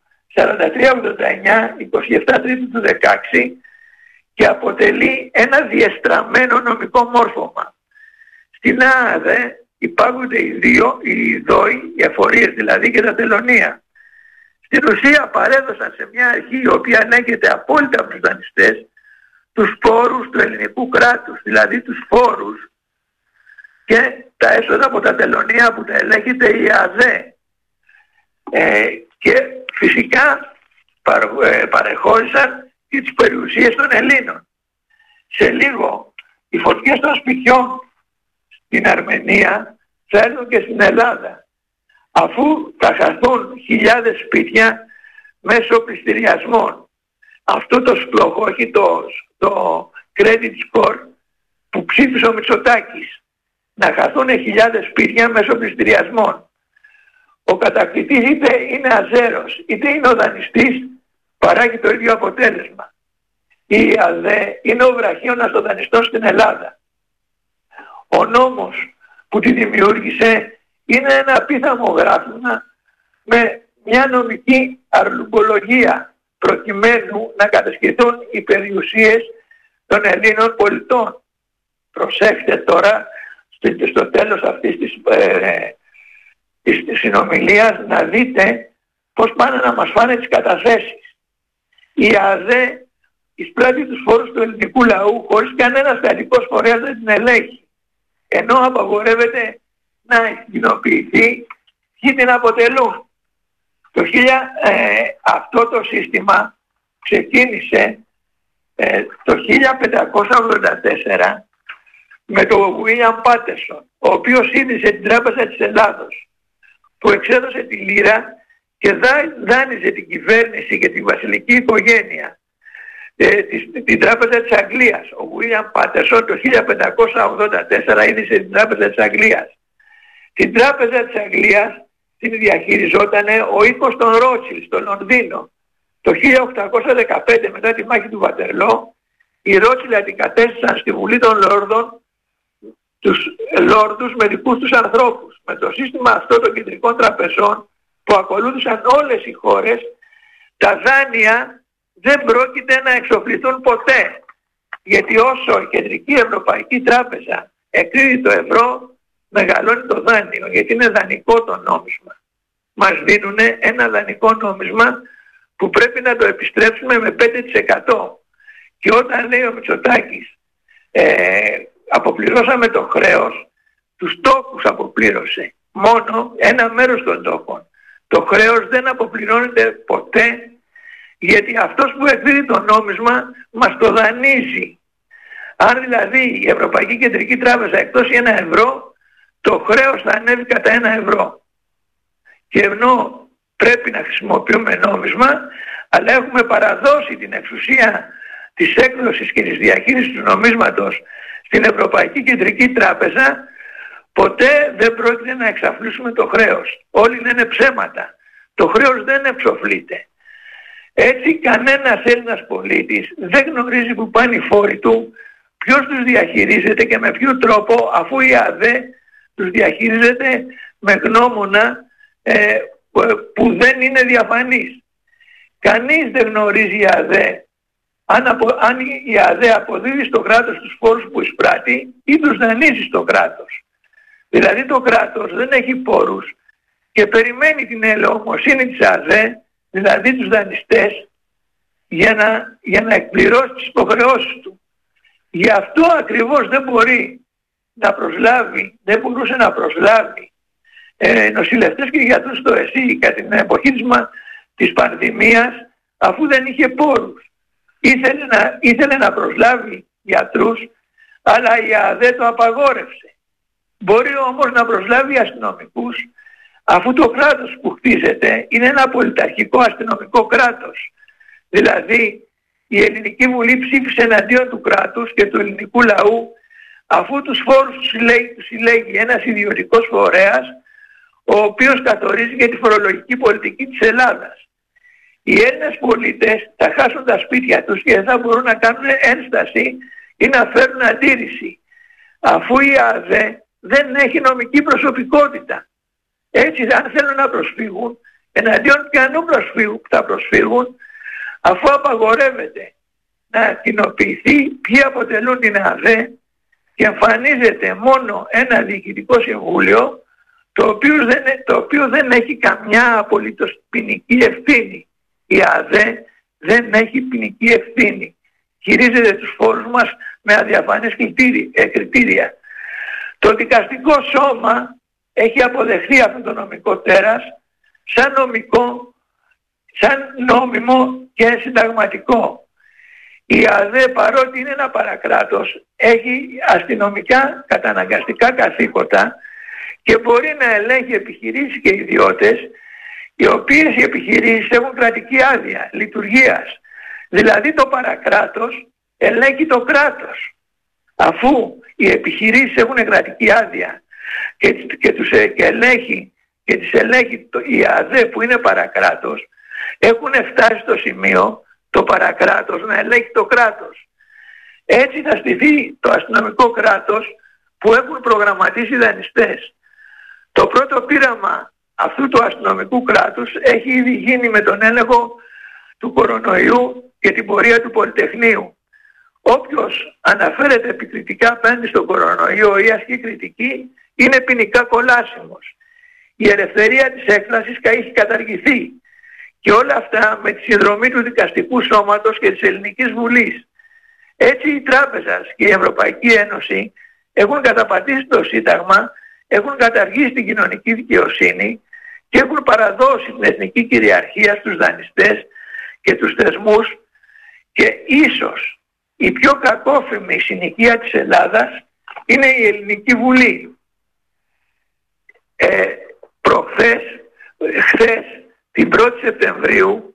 4389, 27 Τρίτου του 16 και αποτελεί ένα διεστραμμένο νομικό μόρφωμα. Στην ΑΔΕ υπάρχονται οι ΔΟΗ, οι εφορίες δηλαδή και τα τελωνία. Στην ουσία παρέδωσαν σε μια αρχή η οποία ελέγχεται απόλυτα από τους δανειστές τους πόρους του ελληνικού κράτους, δηλαδή τους φόρους και τα έσοδα από τα τελωνία που τα ελέγχεται η ΑΔΕ. Και φυσικά παρεχώρησαν και τις περιουσίες των Ελλήνων. Σε λίγο οι φωτιές των σπιτιών στην Αρμενία θα έρθουν και στην Ελλάδα, αφού θα χαθούν χιλιάδες σπίτια μέσω πληστηριασμών. Αυτό το σπλόχο έχει το credit score που ψήφισε ο Μητσοτάκης. Να χαθούν χιλιάδες σπίτια μέσω πληστηριασμών. Ο κατακτητής είτε είναι αζέρος είτε είναι ο δανειστής, παράγει το ίδιο αποτέλεσμα. Η ΑΔΕ είναι ο βραχίωνας των δανειστών στην Ελλάδα. Ο νόμος που τη δημιούργησε είναι ένα απίθανο γράφημα με μια νομική αρλουμπολογία προκειμένου να κατασχεθούν οι περιουσίες των Ελλήνων πολιτών. Προσέξτε τώρα στο τέλος αυτής της συνομιλίας να δείτε πώς πάνε να μας φάνε τις καταθέσεις. Η ΑΔΕ εισπράττει τους φόρους του ελληνικού λαού χωρίς κανένας κρατικός φορέας δεν την ελέγχει. ενώ απαγορεύεται να κοινοποιηθεί ποιοι την αποτελούν. Αυτό το σύστημα ξεκίνησε το 1584 με τον William Patterson, ο οποίος ίδρυσε την Τράπεζα της Ελλάδος, που εξέδωσε τη λίρα και δάνειζε την κυβέρνηση και τη βασιλική οικογένεια, την Τράπεζα της Αγγλίας. Ο William Patterson το 1584 ίδρυσε την Τράπεζα της Αγγλίας. Την Τράπεζα της Αγγλίας την διαχειριζόταν ο οίκος των Ρότσιλντ στο Λονδίνο. Το 1815, μετά τη μάχη του Βατερλό, οι Ρότσιλντ αντικατέστησαν στη Βουλή των Λόρδων τους Λόρδους με δικούς τους ανθρώπους. Με το σύστημα αυτό των κεντρικών τραπεζών που ακολούθησαν όλες οι χώρες, τα δάνεια δεν πρόκειται να εξοφληθούν ποτέ. Γιατί όσο η Κεντρική Ευρωπαϊκή Τράπεζα εκρίνει το ευρώ, μεγαλώνει το δάνειο, γιατί είναι δανεικό το νόμισμα. Μας δίνουν ένα δανεικό νόμισμα που πρέπει να το επιστρέψουμε με 5%. Και όταν λέει ο Μητσοτάκης αποπληρώσαμε το χρέος, τους τόκους αποπλήρωσε. Μόνο ένα μέρος των τόκων. Το χρέος δεν αποπληρώνεται ποτέ, γιατί αυτός που εκδίδει το νόμισμα μας το δανείζει. Αν δηλαδή η Ευρωπαϊκή Κεντρική Τράπεζα εκδώσει 1 ευρώ, το χρέος θα ανέβει κατά 1 ευρώ. Και ενώ πρέπει να χρησιμοποιούμε νόμισμα, αλλά έχουμε παραδώσει την εξουσία της έκδοσης και της διαχείρισης του νομίσματος στην Ευρωπαϊκή Κεντρική Τράπεζα, ποτέ δεν πρόκειται να εξαφλήσουμε το χρέος. Όλοι λένε ψέματα. Το χρέος δεν εξοφλείται. Έτσι κανένας Έλληνας πολίτης δεν γνωρίζει που πάνε οι φόροι του, ποιος τους διαχειρίζεται και με ποιο τρόπο, αφού η ΑΔΕ τους διαχειρίζεται με γνώμονα που δεν είναι διαφανής. Κανείς δεν γνωρίζει η ΑΔΕ αν η ΑΔΕ αποδίδει στο κράτος τους φόρους που εισπράττει ή τους δανείζει στο κράτος. Δηλαδή το κράτος δεν έχει πόρους και περιμένει την ελεομοσύνη της ΑΔΕ, δηλαδή τους δανειστές, για να εκπληρώσει τις υποχρεώσεις του. Γι' αυτό ακριβώς δεν μπορούσε να προσλάβει νοσηλευτές και γιατρούς στο ΕΣΥ κατά την εποχή της πανδημίας, αφού δεν είχε πόρους. Ήθελε να προσλάβει γιατρούς, αλλά η ΑΔΕ το απαγόρευσε. Μπορεί όμως να προσλάβει αστυνομικούς, αφού το κράτος που χτίζεται είναι ένα πολιταρχικό αστυνομικό κράτος. Δηλαδή η Ελληνική Βουλή ψήφισε εναντίον του κράτους και του ελληνικού λαού, αφού τους φόρους τους συλλέγει ένας ιδιωτικός φορέας, ο οποίος καθορίζει και τη φορολογική πολιτική της Ελλάδας. Οι Έλληνες πολίτες θα χάσουν τα σπίτια τους και δεν θα μπορούν να κάνουν ένσταση ή να φέρουν αντίρρηση, αφού η ΑΔΕ δεν έχει νομική προσωπικότητα. Έτσι αν θέλουν να προσφύγουν, εναντίον ποιανού θα προσφύγουν, αφού απαγορεύεται να κοινοποιηθεί ποιοι αποτελούν την ΑΔΕ και εμφανίζεται μόνο ένα διοικητικό συμβούλιο, το οποίο δεν έχει καμιά απολύτως ποινική ευθύνη. Η ΑΔΕ δεν έχει ποινική ευθύνη. Χειρίζεται τους φόρους μας με αδιαφανείς κριτήρια. Το δικαστικό σώμα έχει αποδεχθεί αυτό το νομικό τέρας σαν νόμιμο και συνταγματικό. Η ΑΔΕ, παρότι είναι ένα παρακράτος, έχει αστυνομικά καταναγκαστικά καθήκοντα και μπορεί να ελέγχει επιχειρήσεις και ιδιώτες, οι οποίες οι επιχειρήσεις έχουν κρατική άδεια λειτουργίας. Δηλαδή το παρακράτος ελέγχει το κράτος. Αφού οι επιχειρήσεις έχουν κρατική άδεια και τις ελέγχει η ΑΔΕ που είναι παρακράτος, έχουν φτάσει στο σημείο το παρακράτος να ελέγχει το κράτος. Έτσι θα στηθεί το αστυνομικό κράτος που έχουν προγραμματίσει οι δανειστές. Το πρώτο πείραμα αυτού του αστυνομικού κράτους έχει ήδη γίνει με τον έλεγχο του κορονοϊού και την πορεία του Πολυτεχνείου. Όποιος αναφέρεται επικριτικά απέναντι στον κορονοϊό ή ασκεί κριτική είναι ποινικά κολάσιμος. Η ελευθερία της έκφρασης έχει καταργηθεί και όλα αυτά με τη συνδρομή του δικαστικού σώματος και της Ελληνικής Βουλής. Έτσι η Τράπεζα και η Ευρωπαϊκή Ένωση έχουν καταπατήσει το Σύνταγμα, έχουν καταργήσει την κοινωνική δικαιοσύνη και έχουν παραδώσει την εθνική κυριαρχία στους δανειστές και τους θεσμούς, και ίσως η πιο κακόφημη συνοικία της Ελλάδας είναι η Ελληνική Βουλή. Χθες, την 1η Σεπτεμβρίου,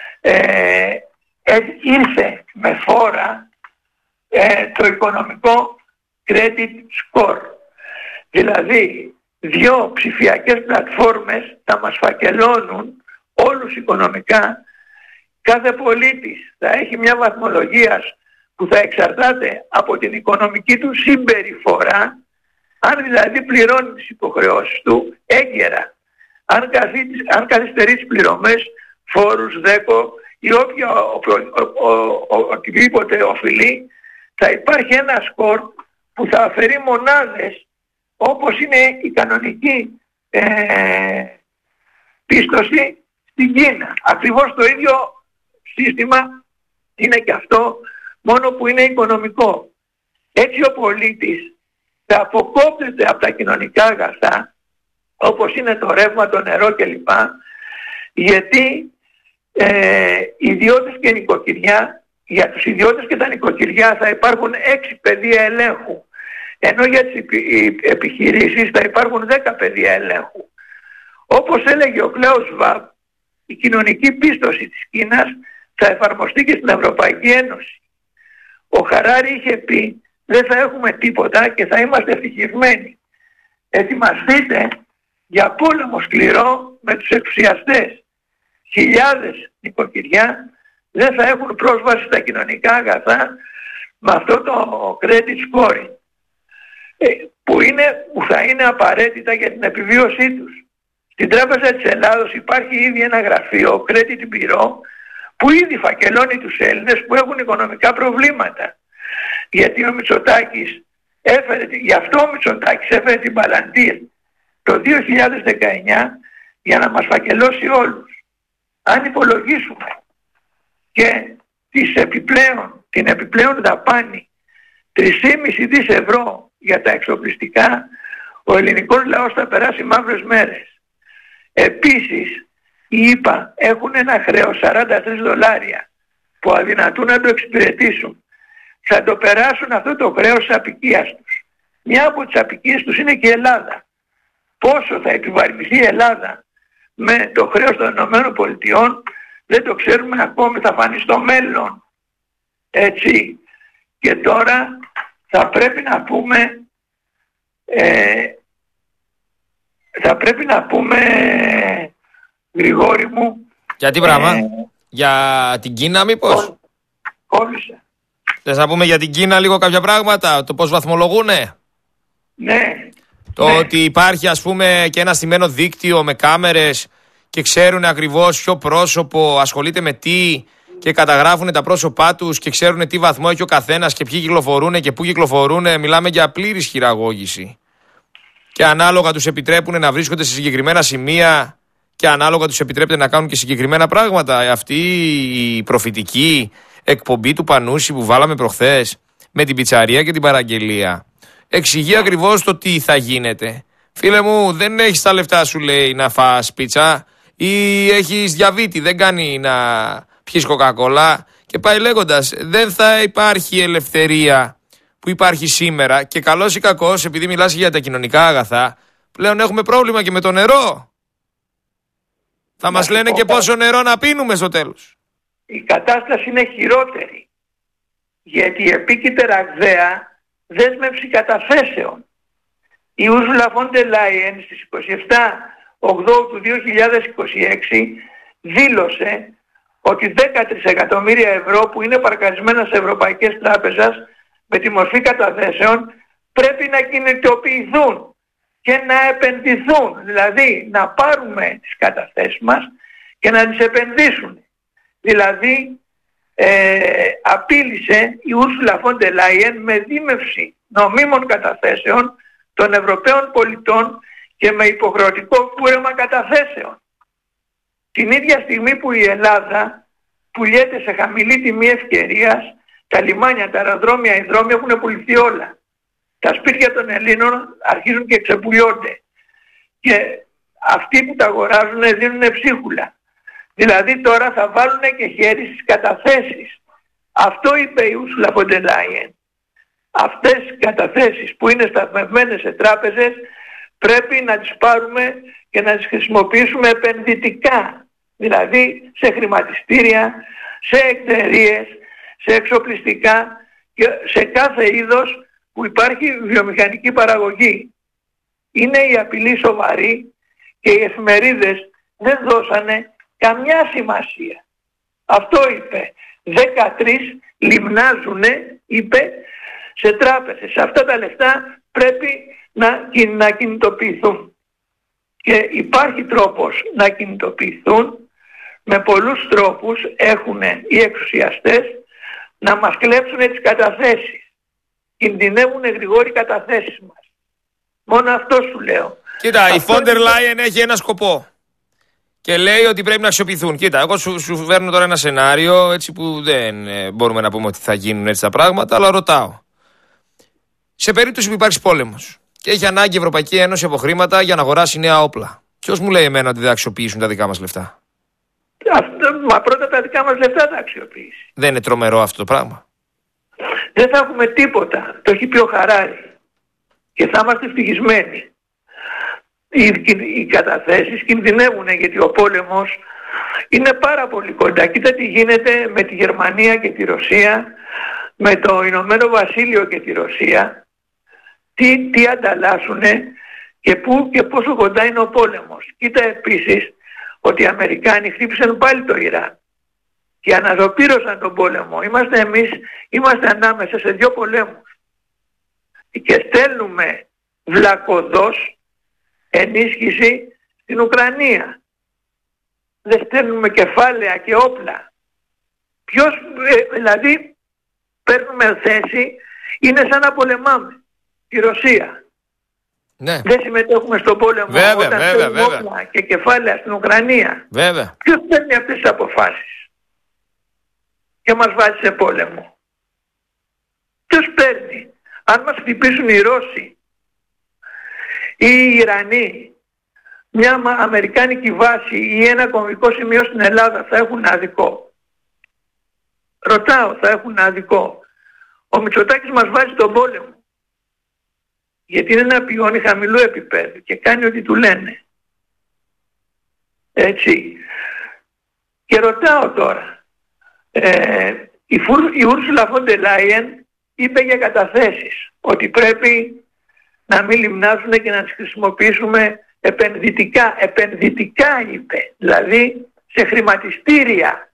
ήρθε με φόρα το οικονομικό credit score. Δηλαδή, 2 ψηφιακές πλατφόρμες θα μας φακελώνουν όλους οικονομικά. Κάθε πολίτης θα έχει μια βαθμολογία που θα εξαρτάται από την οικονομική του συμπεριφορά, αν δηλαδή πληρώνει τις υποχρεώσεις του έγκαιρα, αν καθυστερεί τις πληρωμές, φόρους, ΔΕΚΟ ή οτιδήποτε οφειλεί, θα υπάρχει ένα σκορ που θα αφαιρεί μονάδες, όπως είναι η κανονική πίστοση στην Κίνα. Ακριβώς το ίδιο σύστημα είναι και αυτό, μόνο που είναι οικονομικό. Έτσι ο πολίτης θα αποκόπτεται από τα κοινωνικά αγαθά, όπως είναι το ρεύμα, το νερό κλπ. Γιατί ιδιώτες και νοικοκυριά, για τους ιδιώτες και τα νοικοκυριά θα υπάρχουν 6 πεδία ελέγχου, ενώ για τις επιχειρήσεις θα υπάρχουν 10 πεδία ελέγχου. Όπως έλεγε ο Κλάους Σβάμπ, η κοινωνική πίστοση της Κίνας θα εφαρμοστεί και στην Ευρωπαϊκή Ένωση. Ο Χαράρη είχε πει, δεν θα έχουμε τίποτα και θα είμαστε ευτυχισμένοι. Ετοιμαστείτε για πόλεμο σκληρό με τους εξουσιαστές. Χιλιάδες νοικοκυριά δεν θα έχουν πρόσβαση στα κοινωνικά αγαθά με αυτό το credit scoring, που θα είναι απαραίτητα για την επιβίωσή τους. Στην Τράπεζα της Ελλάδος υπάρχει ήδη ένα γραφείο, Credit Bureau, που ήδη φακελώνει τους Έλληνες που έχουν οικονομικά προβλήματα. Γιατί ο Μητσοτάκης γι' αυτό ο Μητσοτάκης έφερε την Παλαντήρ το 2019 για να μας φακελώσει όλους. Αν υπολογίσουμε και την επιπλέον δαπάνη 3,5 δις ευρώ για τα εξοπλιστικά, ο ελληνικός λαός θα περάσει μαύρες μέρες. Επίσης, οι ΗΠΑ έχουν ένα χρέος $43 που αδυνατούν να το εξυπηρετήσουν. Θα το περάσουν αυτό το χρέος της απικίας τους. Μια από τις απικίες τους είναι και η Ελλάδα. Πόσο θα επιβαρυνθεί η Ελλάδα με το χρέος των ΗΠΑ δεν το ξέρουμε ακόμη, θα φανεί στο μέλλον. Έτσι. Και τώρα θα πρέπει να πούμε Γρηγόρη μου. Για τι πράγμα? Για την Κίνα μήπως? Κόλλησα. Θες να πούμε για την Κίνα λίγο κάποια πράγματα, το πώς βαθμολογούνε? Ναι. Ότι υπάρχει ας πούμε και ένα στημένο δίκτυο με κάμερες και ξέρουν ακριβώς ποιο πρόσωπο ασχολείται με τι και καταγράφουν τα πρόσωπά τους και ξέρουν τι βαθμό έχει ο καθένας και ποιοι κυκλοφορούν και πού κυκλοφορούν. Μιλάμε για πλήρης χειραγώγηση. Και ανάλογα τους επιτρέπουν να βρίσκονται σε συγκεκριμένα σημεία και ανάλογα τους επιτρέπεται να κάνουν και συγκεκριμένα πράγματα. Αυτή η προφητική εκπομπή του Πανούση που βάλαμε προχθές με την πιτσαρία και την παραγγελία εξηγεί ακριβώς το τι θα γίνεται. Φίλε μου, δεν έχεις τα λεφτά σου, λέει, να φας πίτσα ή έχεις διαβήτη, δεν κάνει να πιεις κοκακόλα και πάει λέγοντας. Δεν θα υπάρχει ελευθερία που υπάρχει σήμερα και καλώς ή κακώς, επειδή μιλάς για τα κοινωνικά αγαθά, πλέον έχουμε πρόβλημα και με το νερό. Θα μας λένε και πόσο νερό να πίνουμε στο τέλος. Η κατάσταση είναι χειρότερη, γιατί επίκειται ραγδαία δέσμευση καταθέσεων. Η Ursula von der Leyen στις 27 Οκτώβρου του 2026 δήλωσε ότι 10 τρισεκατομμύρια ευρώ που είναι παρκαρισμένα σε ευρωπαϊκές τράπεζες με τη μορφή καταθέσεων πρέπει να κινητοποιηθούν και να επενδυθούν, δηλαδή να πάρουμε τις καταθέσεις μας και να τις επενδύσουν. Δηλαδή απείλησε η Ursula von der Leyen με δίμευση νομίμων καταθέσεων των Ευρωπαίων πολιτών και με υποχρεωτικό κούρεμα καταθέσεων. Την ίδια στιγμή που η Ελλάδα πουλιέται σε χαμηλή τιμή ευκαιρίας, τα λιμάνια, τα αεροδρόμια, οι δρόμοι έχουν πουληθεί όλα. τα σπίτια των Ελλήνων αρχίζουν και ξεπουλιώνται. Και αυτοί που τα αγοράζουν δίνουν ψίχουλα. Δηλαδή τώρα θα βάλουν και χέρι στις καταθέσεις. Αυτό είπε η Ursula von der Leyen. Αυτές οι καταθέσεις που είναι σταθμευμένες σε τράπεζες πρέπει να τις πάρουμε και να τις χρησιμοποιήσουμε επενδυτικά. Δηλαδή σε χρηματιστήρια, σε εταιρείες, σε εξοπλιστικά και σε κάθε είδος που υπάρχει βιομηχανική παραγωγή. Είναι η απειλή σοβαρή και οι εφημερίδες δεν δώσανε καμιά σημασία. Αυτό είπε. 13 λιμνάζουνε, είπε, σε τράπεζες. Αυτά τα λεφτά πρέπει να κινητοποιηθούν. Και υπάρχει τρόπος να κινητοποιηθούν. Με πολλούς τρόπους έχουν οι εξουσιαστές να μας κλέψουν τις καταθέσεις. Κινδυνεύουν γρηγόροι καταθέσεις μας. Μόνο αυτό σου λέω. Κοίτα, η Von der Leyen έχει ένα σκοπό. Και λέει ότι πρέπει να αξιοποιηθούν. Κοίτα, εγώ σου φέρνω τώρα ένα σενάριο έτσι που δεν μπορούμε να πούμε ότι θα γίνουν έτσι τα πράγματα, αλλά ρωτάω. Σε περίπτωση που υπάρξει πόλεμος και έχει ανάγκη η Ευρωπαϊκή Ένωση από χρήματα για να αγοράσει νέα όπλα, ποιος μου λέει εμένα ότι δεν θα αξιοποιήσουν τα δικά μας λεφτά? Μα πρώτα τα δικά μας λεφτά θα αξιοποιήσει. Δεν είναι τρομερό αυτό το πράγμα? Δεν θα έχουμε τίποτα. Το έχει πει ο Χαράρη. Και θα είμαστε ευτυχισμένοι. Οι καταθέσεις κινδυνεύουν γιατί ο πόλεμος είναι πάρα πολύ κοντά. Κοίτα τι γίνεται με τη Γερμανία και τη Ρωσία, με το Ηνωμένο Βασίλειο και τη Ρωσία, τι ανταλλάσσουνε και πού και πόσο κοντά είναι ο πόλεμος. Κοίτα επίσης ότι οι Αμερικάνοι χτύπησαν πάλι το Ιράν και αναζωπήρωσαν τον πόλεμο. Είμαστε ανάμεσα σε δύο πολέμους και στέλνουμε βλακωδώς ενίσχυση στην Ουκρανία. Δεν στέλνουμε κεφάλαια και όπλα. Δηλαδή παίρνουμε θέση, είναι σαν να πολεμάμε τη Ρωσία. Ναι. Δεν συμμετέχουμε στον πόλεμο όταν στέλνουμε όπλα και κεφάλαια στην Ουκρανία. Βέβαια. Ποιος παίρνει αυτές τις αποφάσεις και μας βάζει σε πόλεμο? Ποιος παίρνει? Αν μας χτυπήσουν οι Ρώσοι ή οι Ιρανοί, μια αμερικάνικη βάση ή ένα κομβικό σημείο στην Ελλάδα θα έχουν αδικό. Ρωτάω, θα έχουν αδικό? Ο Μητσοτάκης μας βάζει τον πόλεμο. Γιατί είναι ένα πιόνι χαμηλού επίπεδου και κάνει ό,τι του λένε. Έτσι. Και ρωτάω τώρα, η Ursula von der Leyen είπε για καταθέσεις ότι πρέπει να μην λιμνάζουν και να τις χρησιμοποιήσουμε επενδυτικά. Επενδυτικά είπε, δηλαδή σε χρηματιστήρια.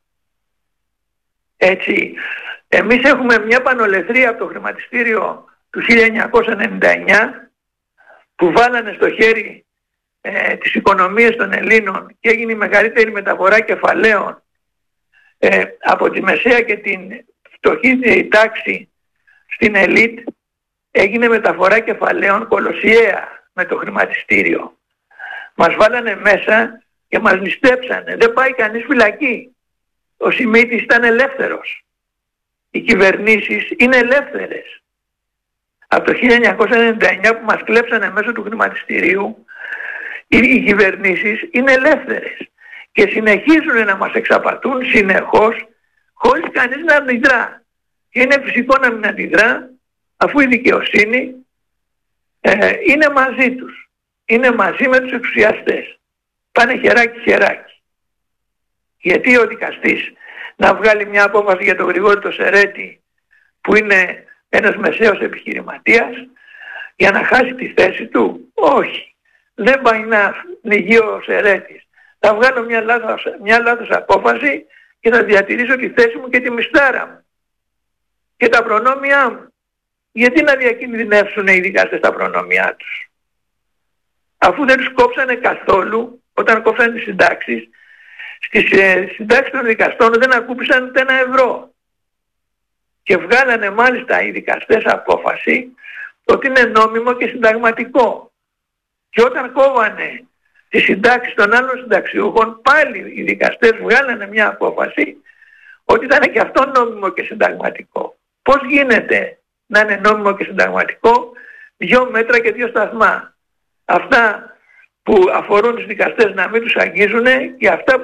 Έτσι. Εμείς έχουμε μια πανολεθρία από το χρηματιστήριο του 1999 που βάλανε στο χέρι τις οικονομίες των Ελλήνων και έγινε η μεγαλύτερη μεταφορά κεφαλαίων από τη μεσαία και την φτωχή τάξη στην ελίτ. Έγινε μεταφορά κεφαλαίων κολοσιαία με το χρηματιστήριο. Μας βάλανε μέσα και μας νηστέψανε. Δεν πάει κανείς φυλακή. Ο Σιμίτης ήταν ελεύθερος. Οι κυβερνήσεις είναι ελεύθερες. Από το 1999 που μας κλέψανε μέσω του χρηματιστηρίου, οι κυβερνήσεις είναι ελεύθερες και συνεχίζουν να μας εξαπατούν συνεχώς χωρίς κανείς να αντιδρά. Και είναι φυσικό να μην αντιδρά αφού η δικαιοσύνη είναι μαζί τους. Είναι μαζί με τους εξουσιαστές. Πάνε χεράκι χεράκι. Γιατί ο δικαστής να βγάλει μια απόφαση για τον Γρηγόρη το Σερέτη που είναι ένας μεσαίος επιχειρηματίας για να χάσει τη θέση του? Όχι. Δεν πάει να πνιγεί ο Σερέτης. Θα βγάλω μια λάθος απόφαση και θα διατηρήσω τη θέση μου και τη μισθάρα μου και τα προνόμια μου. Γιατί να διακινδυνεύσουν οι δικαστές τα προνόμια τους? Αφού δεν τους κόψανε καθόλου όταν κόψανε τις συντάξεις, στις συντάξεις των δικαστών δεν ακούπησαν ούτε €1. Και βγάλανε μάλιστα οι δικαστές απόφαση ότι είναι νόμιμο και συνταγματικό. Και όταν κόβανε τις συντάξεις των άλλων συνταξιούχων, πάλι οι δικαστές βγάλανε μια απόφαση ότι ήταν και αυτό νόμιμο και συνταγματικό. Πώς γίνεται να είναι νόμιμο και συνταγματικό 2 μέτρα και 2 σταθμά. Αυτά που αφορούν τους δικαστές να μην τους αγγίζουν και αυτά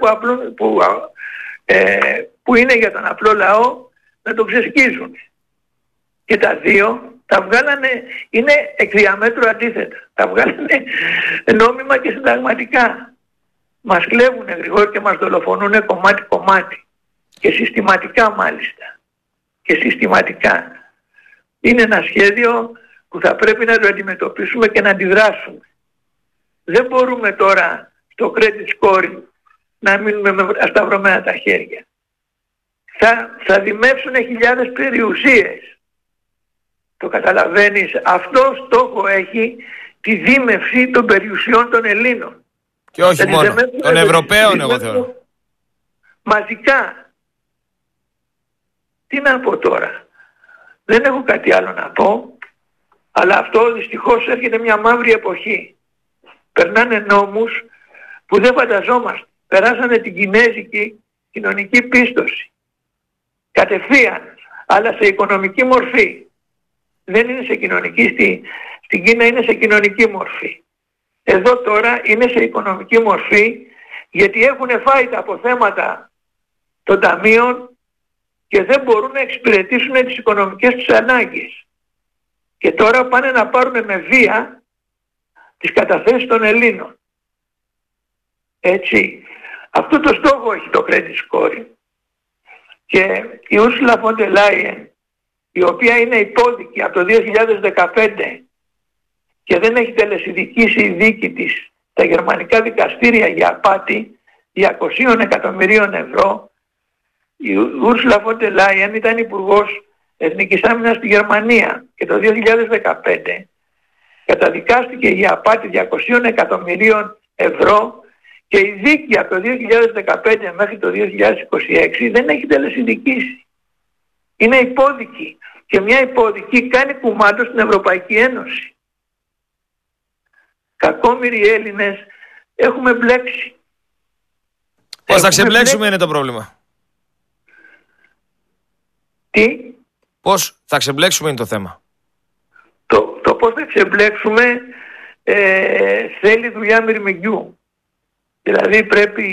που είναι για τον απλό λαό να το ξεσκίζουν. Και τα δύο τα βγάλανε, είναι εκ διαμέτρου αντίθετα. Τα βγάλανε νόμιμα και συνταγματικά. Μας κλέβουνε, Γρηγόρη, και μας δολοφονούνε κομμάτι-κομμάτι. Και συστηματικά μάλιστα. Και συστηματικά. Είναι ένα σχέδιο που θα πρέπει να το αντιμετωπίσουμε και να αντιδράσουμε. Δεν μπορούμε τώρα στο credit scoring να μείνουμε με ασταυρωμένα τα χέρια. Θα δημεύσουν χιλιάδες περιουσίες. Το καταλαβαίνεις? Αυτό στόχο έχει τη δίμευση των περιουσιών των Ελλήνων. Και όχι μόνο, των Ευρωπαίων εγώ θεωρώ. Μαζικά. Τι να πω τώρα? Δεν έχω κάτι άλλο να πω, αλλά αυτό δυστυχώς έρχεται μια μαύρη εποχή. Περνάνε νόμους που δεν φανταζόμαστε. Περάσανε την κινέζικη κοινωνική πίστοση. Κατευθείαν, αλλά σε οικονομική μορφή. Δεν είναι σε κοινωνική, στην Κίνα είναι σε κοινωνική μορφή. Εδώ τώρα είναι σε οικονομική μορφή, γιατί έχουν φάει τα αποθέματα των ταμείων και δεν μπορούν να εξυπηρετήσουν τις οικονομικές τους ανάγκες. Και τώρα πάνε να πάρουν με βία τις καταθέσεις των Ελλήνων. Έτσι. Αυτό το στόχο έχει το credit scoring. Και η Ursula von der Leyen, η οποία είναι υπόδικη από το 2015 και δεν έχει τελεσιδικήσει η δίκη της τα γερμανικά δικαστήρια για απάτη 200 εκατομμυρίων ευρώ. Η Ursula von der Leyen ήταν υπουργός Εθνικής Άμυνας στη Γερμανία και το 2015 καταδικάστηκε για απάτη 200 εκατομμυρίων ευρώ και η δίκη από το 2015 μέχρι το 2026 δεν έχει τελεσιδικήσει. Είναι υπόδικη και μια υπόδικη κάνει κουμάντο στην Ευρωπαϊκή Ένωση. Κακόμοιροι Έλληνες έχουμε μπλέξει. Πώς θα ξεμπλέξουμε είναι το πρόβλημα. Τι? Πώς θα ξεμπλέξουμε είναι το θέμα. Το πώς θα ξεμπλέξουμε θέλει δουλειά μυρμηγκιού. Δηλαδή πρέπει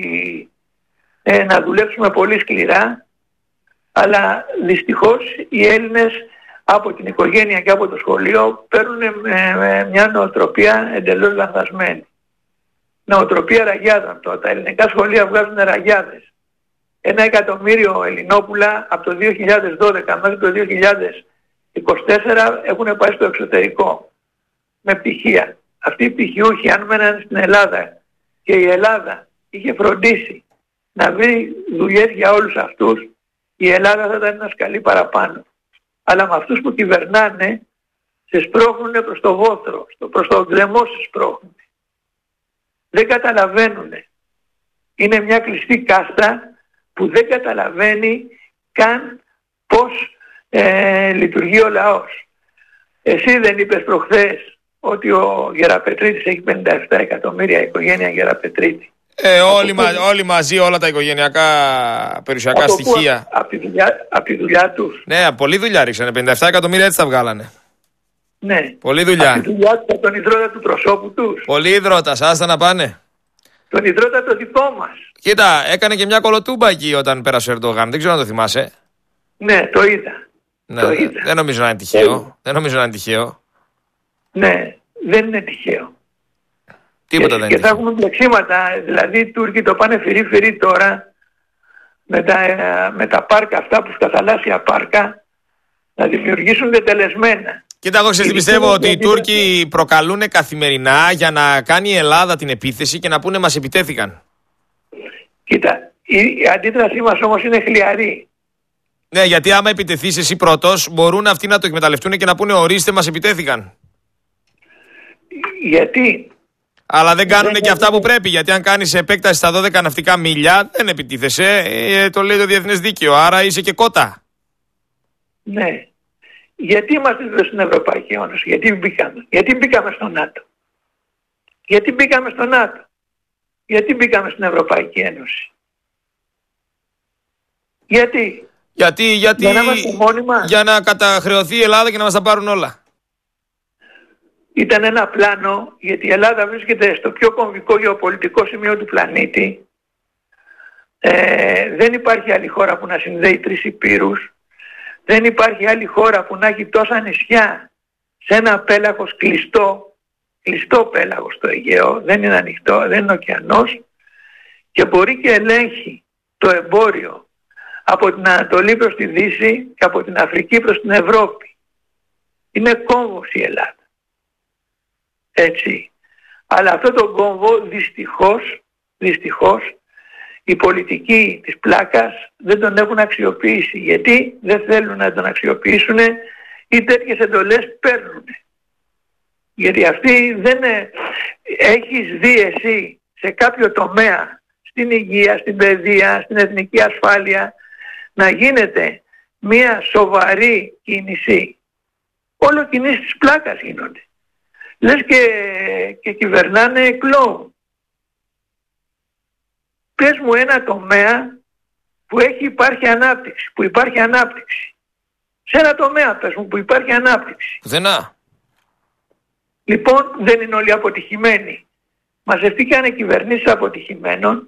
να δουλέψουμε πολύ σκληρά, αλλά δυστυχώς οι Έλληνες από την οικογένεια και από το σχολείο παίρνουν μια νοοτροπία εντελώς λανθασμένη. Νοοτροπία ραγιάδων. Τα ελληνικά σχολεία βγάζουν ραγιάδες. 1 εκατομμύριο Ελληνόπουλα από το 2012 μέχρι το 2024 έχουν πάει στο εξωτερικό με πτυχία. Αυτοί οι πτυχιούχοι αν μέναν στην Ελλάδα και η Ελλάδα είχε φροντίσει να βρει δουλειές για όλους αυτούς, η Ελλάδα θα ήταν ένα σκαλί παραπάνω. Αλλά με αυτούς που κυβερνάνε σε σπρώχνουν προς το βόθρο, προς το γκρεμό σε σπρώχνουν. Δεν καταλαβαίνουν. Είναι μια κλειστή κάστα που δεν καταλαβαίνει καν πώς λειτουργεί ο λαός. Εσύ δεν είπες προχθές ότι ο Γεραπετρίτης έχει 57 εκατομμύρια η οικογένεια Γεραπετρίτη? Όλοι μαζί, όλα τα οικογενειακά περιουσιακά στοιχεία. Από τη δουλειά τους. Ναι, πολλή δουλειά ρίξανε. 57 εκατομμύρια έτσι τα βγάλανε. Ναι. Πολλή δουλειά. Από τη δουλειά τους, από τον ιδρώτα του προσώπου τους. Πολλοί ιδρώτας, άστα να πάνε. Τον ιδρώτα το δικό μας. Κοίτα, έκανε και μια κολοτούμπα εκεί όταν πέρασε ο Ερντογάν. Δεν ξέρω αν το θυμάσαι. Ναι, το είδα. Ναι, το είδα. Δεν νομίζω να είναι τυχαίο. Δεν νομίζω να είναι τυχαίο. Ναι, δεν είναι τυχαίο. Τίποτα δεν είναι. Και θα έχουμε μπλεξίματα. Δηλαδή οι Τούρκοι το πάνε φυρί τώρα με τα πάρκα αυτά, που στα θαλάσσια πάρκα, να δημιουργήσουν τετελεσμένα. Κοίτα, εγώ πιστεύω ότι οι Τούρκοι προκαλούν καθημερινά για να κάνει η Ελλάδα την επίθεση και να πούνε μας επιτέθηκαν. Κοίτα, η αντίδρασή μας όμως είναι χλιαρή. Ναι, γιατί άμα επιτεθείς εσύ πρώτος, μπορούν αυτοί να το εκμεταλλευτούν και να πούνε ορίστε μας επιτέθηκαν. Γιατί? Αλλά δεν κάνουν και αυτά που πρέπει. Γιατί αν κάνεις επέκταση στα 12 ναυτικά μίλια, δεν επιτίθεσαι. Το λέει το διεθνές δίκαιο. Άρα είσαι και κότα. Ναι. Γιατί είμαστε εδώ στην Ευρωπαϊκή Ένωση? Γιατί μπήκαμε στο ΝΑΤΟ? Γιατί μπήκαμε στο ΝΑΤΟ? Γιατί μπήκαμε στην Ευρωπαϊκή Ένωση? Γιατί για να καταχρεωθεί η Ελλάδα και να μας τα πάρουν όλα. ήταν ένα πλάνο, γιατί η Ελλάδα βρίσκεται στο πιο κομβικό γεωπολιτικό σημείο του πλανήτη. Δεν υπάρχει άλλη χώρα που να συνδέει 3 υπήρους. Δεν υπάρχει άλλη χώρα που να έχει τόσα νησιά σε ένα πέλαγος κλειστό πέλαγος στο Αιγαίο, δεν είναι ανοιχτό, δεν είναι ωκεανός, και μπορεί και ελέγχει το εμπόριο από την Ανατολή προς τη Δύση και από την Αφρική προς την Ευρώπη. Είναι κόμβος η Ελλάδα. Έτσι. Αλλά αυτό το κόμβο δυστυχώς οι πολιτικοί της πλάκας δεν τον έχουν αξιοποιήσει. Γιατί δεν θέλουν να τον αξιοποιήσουν ή τέτοιες εντολές παίρνουν. Γιατί αυτοί δεν έχεις δει εσύ σε κάποιο τομέα, στην υγεία, στην παιδεία, στην εθνική ασφάλεια, να γίνεται μια σοβαρή κίνηση. Όλο κινήσεις της πλάκας γίνονται. Λες και κυβερνάνε κλόουν. Πες μου ένα τομέα που υπάρχει ανάπτυξη. Σε ένα τομέα πες μου που υπάρχει ανάπτυξη. Πουθενά. Λοιπόν, δεν είναι όλοι αποτυχημένοι. Μαζευτήκανε κυβερνήσεις αποτυχημένων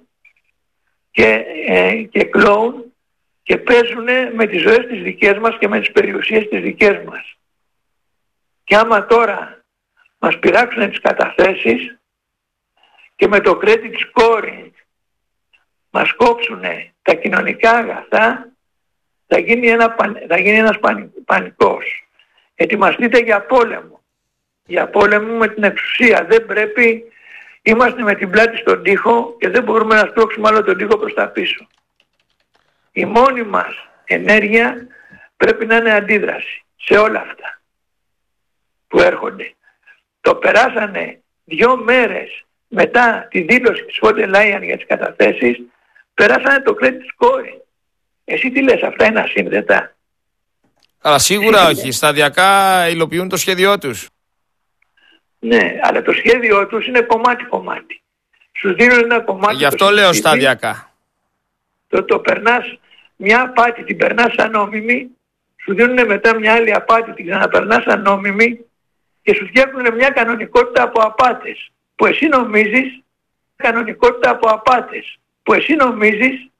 και κλόουν και παίζουν με τις ζωές τις δικές μας και με τις περιουσίες τις δικές μας. Και άμα τώρα μας πειράξουν τις καταθέσεις και με το credit scoring μας κόψουν τα κοινωνικά αγαθά, θα γίνει ένας πανικός. Ετοιμαστείτε για πόλεμο. Για πόλεμο με την εξουσία. Δεν πρέπει, είμαστε με την πλάτη στον τοίχο και δεν μπορούμε να σπρώξουμε άλλο τον τοίχο προς τα πίσω. Η μόνη μας ενέργεια πρέπει να είναι αντίδραση σε όλα αυτά που έρχονται. Το περάσανε 2 μέρες μετά τη δήλωση της Von der Leyen για τις καταθέσεις, περάσανε το credit scoring. Εσύ τι λες, αυτά είναι ασύνδετα? Αλλά σίγουρα όχι. Σταδιακά υλοποιούν το σχέδιό τους. Ναι, αλλά το σχέδιό τους είναι κομμάτι-κομμάτι. Σου δίνουν ένα κομμάτι. Γι' αυτό λέω σταδιακά. Το περνάς μια απάτη, την περνάς σαν νόμιμη, σου δίνουν μετά μια άλλη απάτη, την ξαναπερνάς σαν νόμιμη και σου φτιάχνουν μια κανονικότητα από απάτες που εσύ νομίζεις